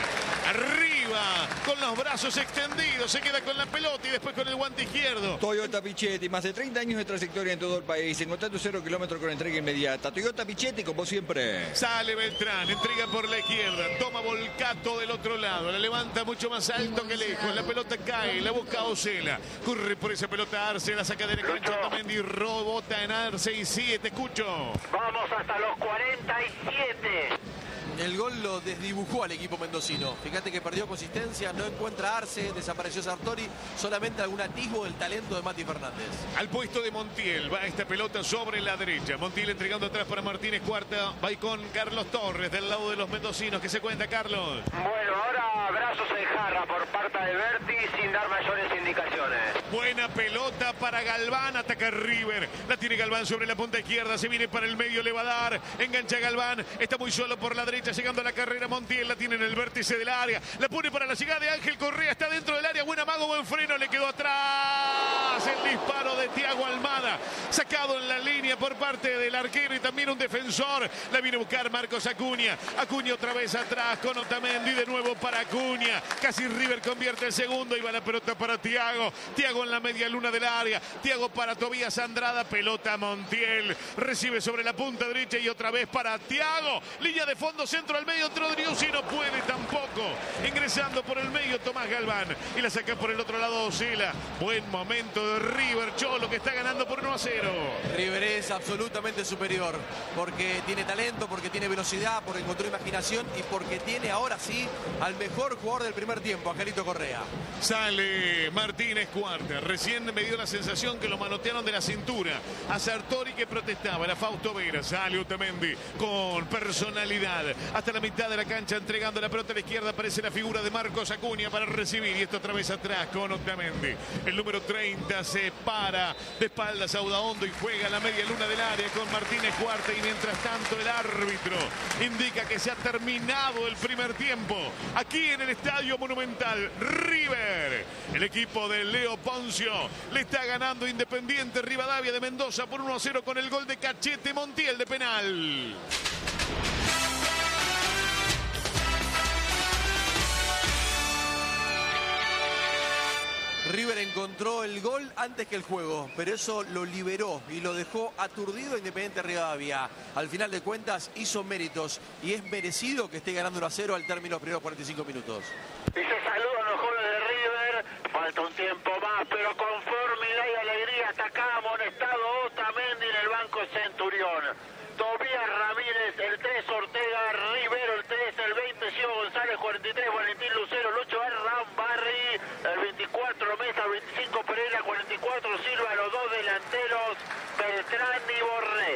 Arriba, con los brazos extendidos, se queda con la pelota y después con el guante izquierdo. Toyota Pichetti, más de treinta años de trayectoria en todo el país. Encontrá tu cero kilómetros con entrega inmediata. Toyota Pichetti, como siempre. Sale Beltrán, entrega por la izquierda, toma Volcato del otro lado, la levanta mucho más alto que lejos, la pelota cae, la busca Osela, corre por esa pelota Arce, la saca de la cancha Otamendi, robota en Arce y sigue, te escucho. Vamos hasta los cuarenta y siete. El gol lo desdibujó al equipo mendocino. Fíjate que perdió consistencia, no encuentra Arce, desapareció Sartori, solamente algún atisbo del talento de Mati Fernández. Al puesto de Montiel, va esta pelota sobre la derecha. Montiel entregando atrás para Martínez Cuarta, va con Carlos Torres del lado de los mendocinos. ¿Qué se cuenta, Carlos? Bueno, ahora brazos en jarra por parte de Berti sin dar mayores indicaciones. Buena pelota para Galván, ataca River. La tiene Galván sobre la punta izquierda, se viene para el medio, le va a dar. Engancha Galván, está muy solo por la derecha. Llegando a la carrera Montiel, la tiene en el vértice del área, la pone para la llegada de Ángel Correa, está dentro del área, buen amago, buen freno, le quedó atrás el disparo de Thiago Almada, sacado en la línea por parte del arquero y también un defensor, la viene a buscar Marcos Acuña, Acuña otra vez atrás con Otamendi, de nuevo para Acuña, casi River convierte el segundo, y va la pelota para Thiago, Thiago en la media luna del área, Thiago para Tobías Andrada, pelota Montiel, recibe sobre la punta derecha y otra vez para Thiago, línea de fondo, centro al medio, Trodriussi no puede tampoco, ingresando por el medio Tomás Galván y la saca por el otro lado Osela. Buen momento de River, Cholo, que está ganando por uno a cero. River es absolutamente superior porque tiene talento, porque tiene velocidad, porque encontró imaginación y porque tiene ahora sí al mejor jugador del primer tiempo, Angelito Correa. Sale Martínez Cuarta, recién me dio la sensación que lo manotearon de la cintura a Sartori, que protestaba, era Fausto Vera, sale Otamendi con personalidad hasta la mitad de la cancha, entregando la pelota a la izquierda, aparece la figura de Marcos Acuña para recibir, y esto otra vez atrás con Otamendi. El número treinta se para de espaldas a Udaondo y juega la media luna del área con Martínez Cuarta, y mientras tanto el árbitro indica que se ha terminado el primer tiempo aquí en el Estadio Monumental. River, el equipo de Leo Poncio, le está ganando Independiente Rivadavia de Mendoza por uno a cero con el gol de Cachete Montiel de penal. River encontró el gol antes que el juego, pero eso lo liberó y lo dejó aturdido a Independiente Rivadavia. Al final de cuentas hizo méritos y es merecido que esté ganando uno a cero al término de los primeros cuarenta y cinco minutos. Y se saludan los jóvenes de River, falta un tiempo más, pero con formalidad y alegría atacaba amonestado Otamendi en el banco Centurión. Tobías Ramírez, el tres, Ortega, Rivero, el tres, el veinte, Gio González, cuarenta y tres, Valentín Lucero, el ocho, Hernán Barry, el veinticuatro, Mesa, el veinticinco, Pereira, cuarenta y cuatro, Silva, los dos delanteros, Beltrán y Borré.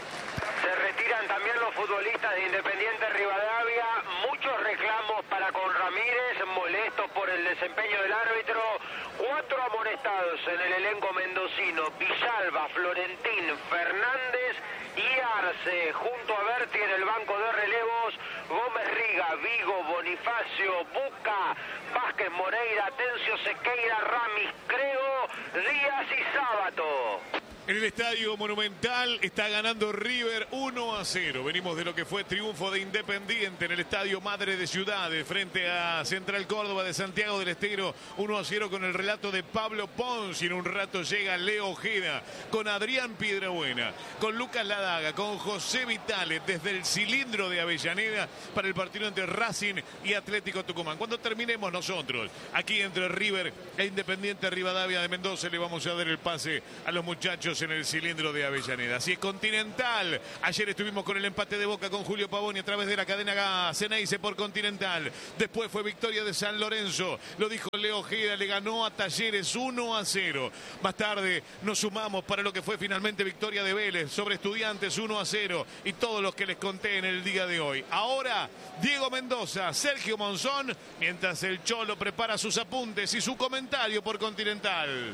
Se retiran también los futbolistas de Independiente Rivadavia, muchos reclamos para con Ramírez, molestos por el desempeño del árbitro, cuatro amonestados en el elenco mendocino, Villalba, Florentín, Fernández y Arce, junto a Berti en el banco de relevos, Gómez Riga, Vigo, Bonifacio, Buca, Vázquez Moreira, Atencio Sequeira, Ramis, Creo, Díaz y Sábato. En el Estadio Monumental está ganando River uno a cero. Venimos de lo que fue triunfo de Independiente en el Estadio Madre de Ciudades frente a Central Córdoba de Santiago del Estero. uno a cero con el relato de Pablo Pons. Y en un rato llega Leo Ojeda con Adrián Piedrabuena, con Lucas Ladaga, con José Vitale desde el cilindro de Avellaneda para el partido entre Racing y Atlético Tucumán. Cuando terminemos nosotros aquí entre River e Independiente Rivadavia de Mendoza, le vamos a dar el pase a los muchachos en el cilindro de Avellaneda. Así es, Continental. Ayer estuvimos con el empate de Boca con Julio Pavoni a través de la cadena Ceneice por Continental. Después fue victoria de San Lorenzo. Lo dijo Leo Ojeda, le ganó a Talleres uno a cero. Más tarde nos sumamos para lo que fue finalmente victoria de Vélez sobre Estudiantes uno a cero. Y todos los que les conté en el día de hoy. Ahora, Diego Mendoza, Sergio Monzón, mientras el Cholo prepara sus apuntes y su comentario por Continental.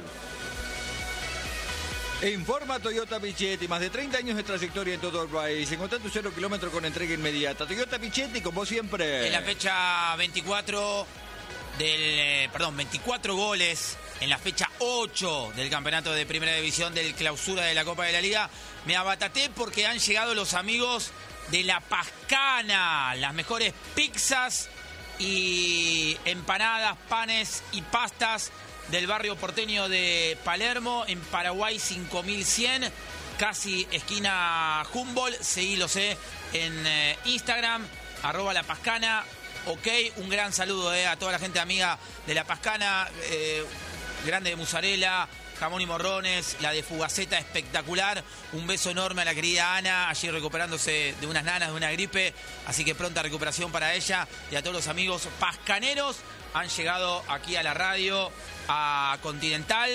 Informa Toyota Pichetti, más de treinta años de trayectoria en todo el país. Encontrá tu cero kilómetro con entrega inmediata. Toyota Pichetti, con vos siempre. En la fecha veinticuatro del, eh, perdón, veinticuatro goles en la fecha ocho del campeonato de Primera División del Clausura de la Copa de la Liga. Me abataté porque han llegado los amigos de La Pascana, las mejores pizzas y empanadas, panes y pastas del barrio porteño de Palermo, en Paraguay cinco mil cien, casi esquina Humboldt. Seguilos eh, en eh, Instagram, arroba La Pascana. Ok, un gran saludo eh, a toda la gente amiga de La Pascana, eh, grande de mozzarella, jamón y morrones, la de Fugaceta espectacular. Un beso enorme a la querida Ana, allí recuperándose de unas nanas, de una gripe, así que pronta recuperación para ella y a todos los amigos pascaneros. Han llegado aquí a la radio, a Continental,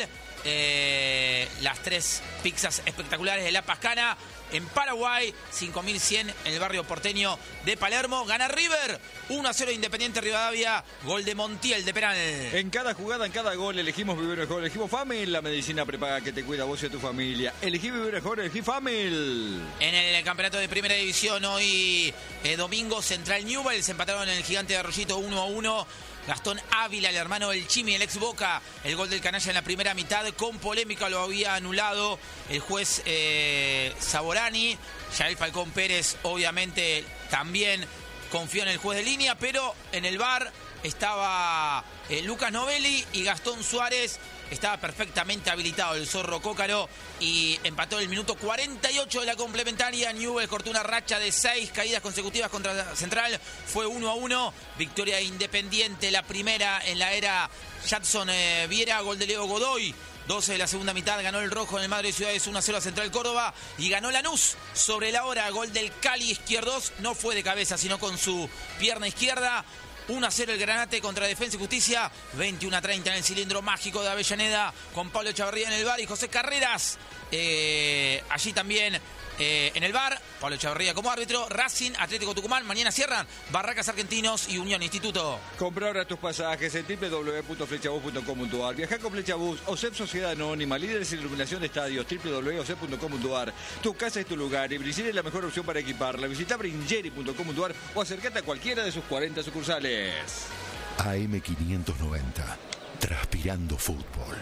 eh, las tres pizzas espectaculares de La Pascana en Paraguay, cinco mil cien en el barrio porteño de Palermo. Gana River, uno a cero Independiente Rivadavia, gol de Montiel de penal. En cada jugada, en cada gol, elegimos vivir mejor. Elegimos Famil, la medicina prepaga que te cuida a vos y a tu familia. Elegí vivir mejor, elegí Famil. En el campeonato de Primera División hoy, eh, domingo, Central Newell's empataron en el Gigante de Arroyito uno a uno. Gastón Ávila, el hermano del Chimi, el ex Boca, el gol del canalla en la primera mitad, con polémica lo había anulado el juez eh, Saborani. Yael Falcón Pérez, obviamente, también confió en el juez de línea, pero en el V A R estaba eh, Lucas Novelli y Gastón Suárez. Estaba perfectamente habilitado el Zorro Cócaro y empató el minuto cuarenta y ocho de la complementaria. Newell's cortó una racha de seis caídas consecutivas contra Central. Fue uno a uno. Victoria Independiente, la primera en la era Jadson eh, Viera. Gol de Leo Godoy. doce de la segunda mitad. Ganó el rojo en el Madre de Ciudades uno a cero a Central Córdoba. Y ganó Lanús sobre la hora. Gol del Cali Izquierdos. No fue de cabeza, sino con su pierna izquierda. uno a cero el Granate contra Defensa y Justicia. veintiuno a treinta en el cilindro mágico de Avellaneda, con Pablo Echavarría en el V A R y José Carreras eh, allí también eh, en el V A R. Pablo Echavarría como árbitro. Racing, Atlético Tucumán. Mañana cierran Barracas Argentinos y Unión Instituto. Compra ahora tus pasajes en doble u doble u doble u punto flechabus punto com punto a r. Viaja con Flechabus, O S E P Sociedad Anónima, líderes en iluminación de estadios, doble u doble u doble u punto o s e p punto com punto a r. Tu casa es tu lugar y Bringeri es la mejor opción para equiparla. Visita bringeri punto com punto a r o acércate a cualquiera de sus cuarenta sucursales. A M quinientos noventa, transpirando fútbol.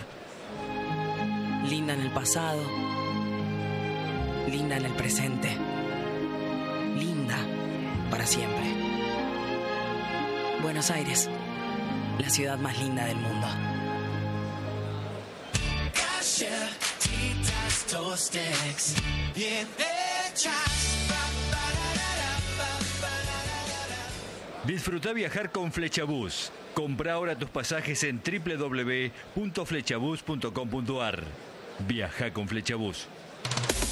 Linda en el pasado, linda en el presente, linda para siempre. Buenos Aires, la ciudad más linda del mundo. Galletitas Tostex, bien hechas. Disfruta viajar con Flechabús. Compra ahora tus pasajes en doble u doble u doble u punto flechabús punto com punto a r. Viaja con Flechabús.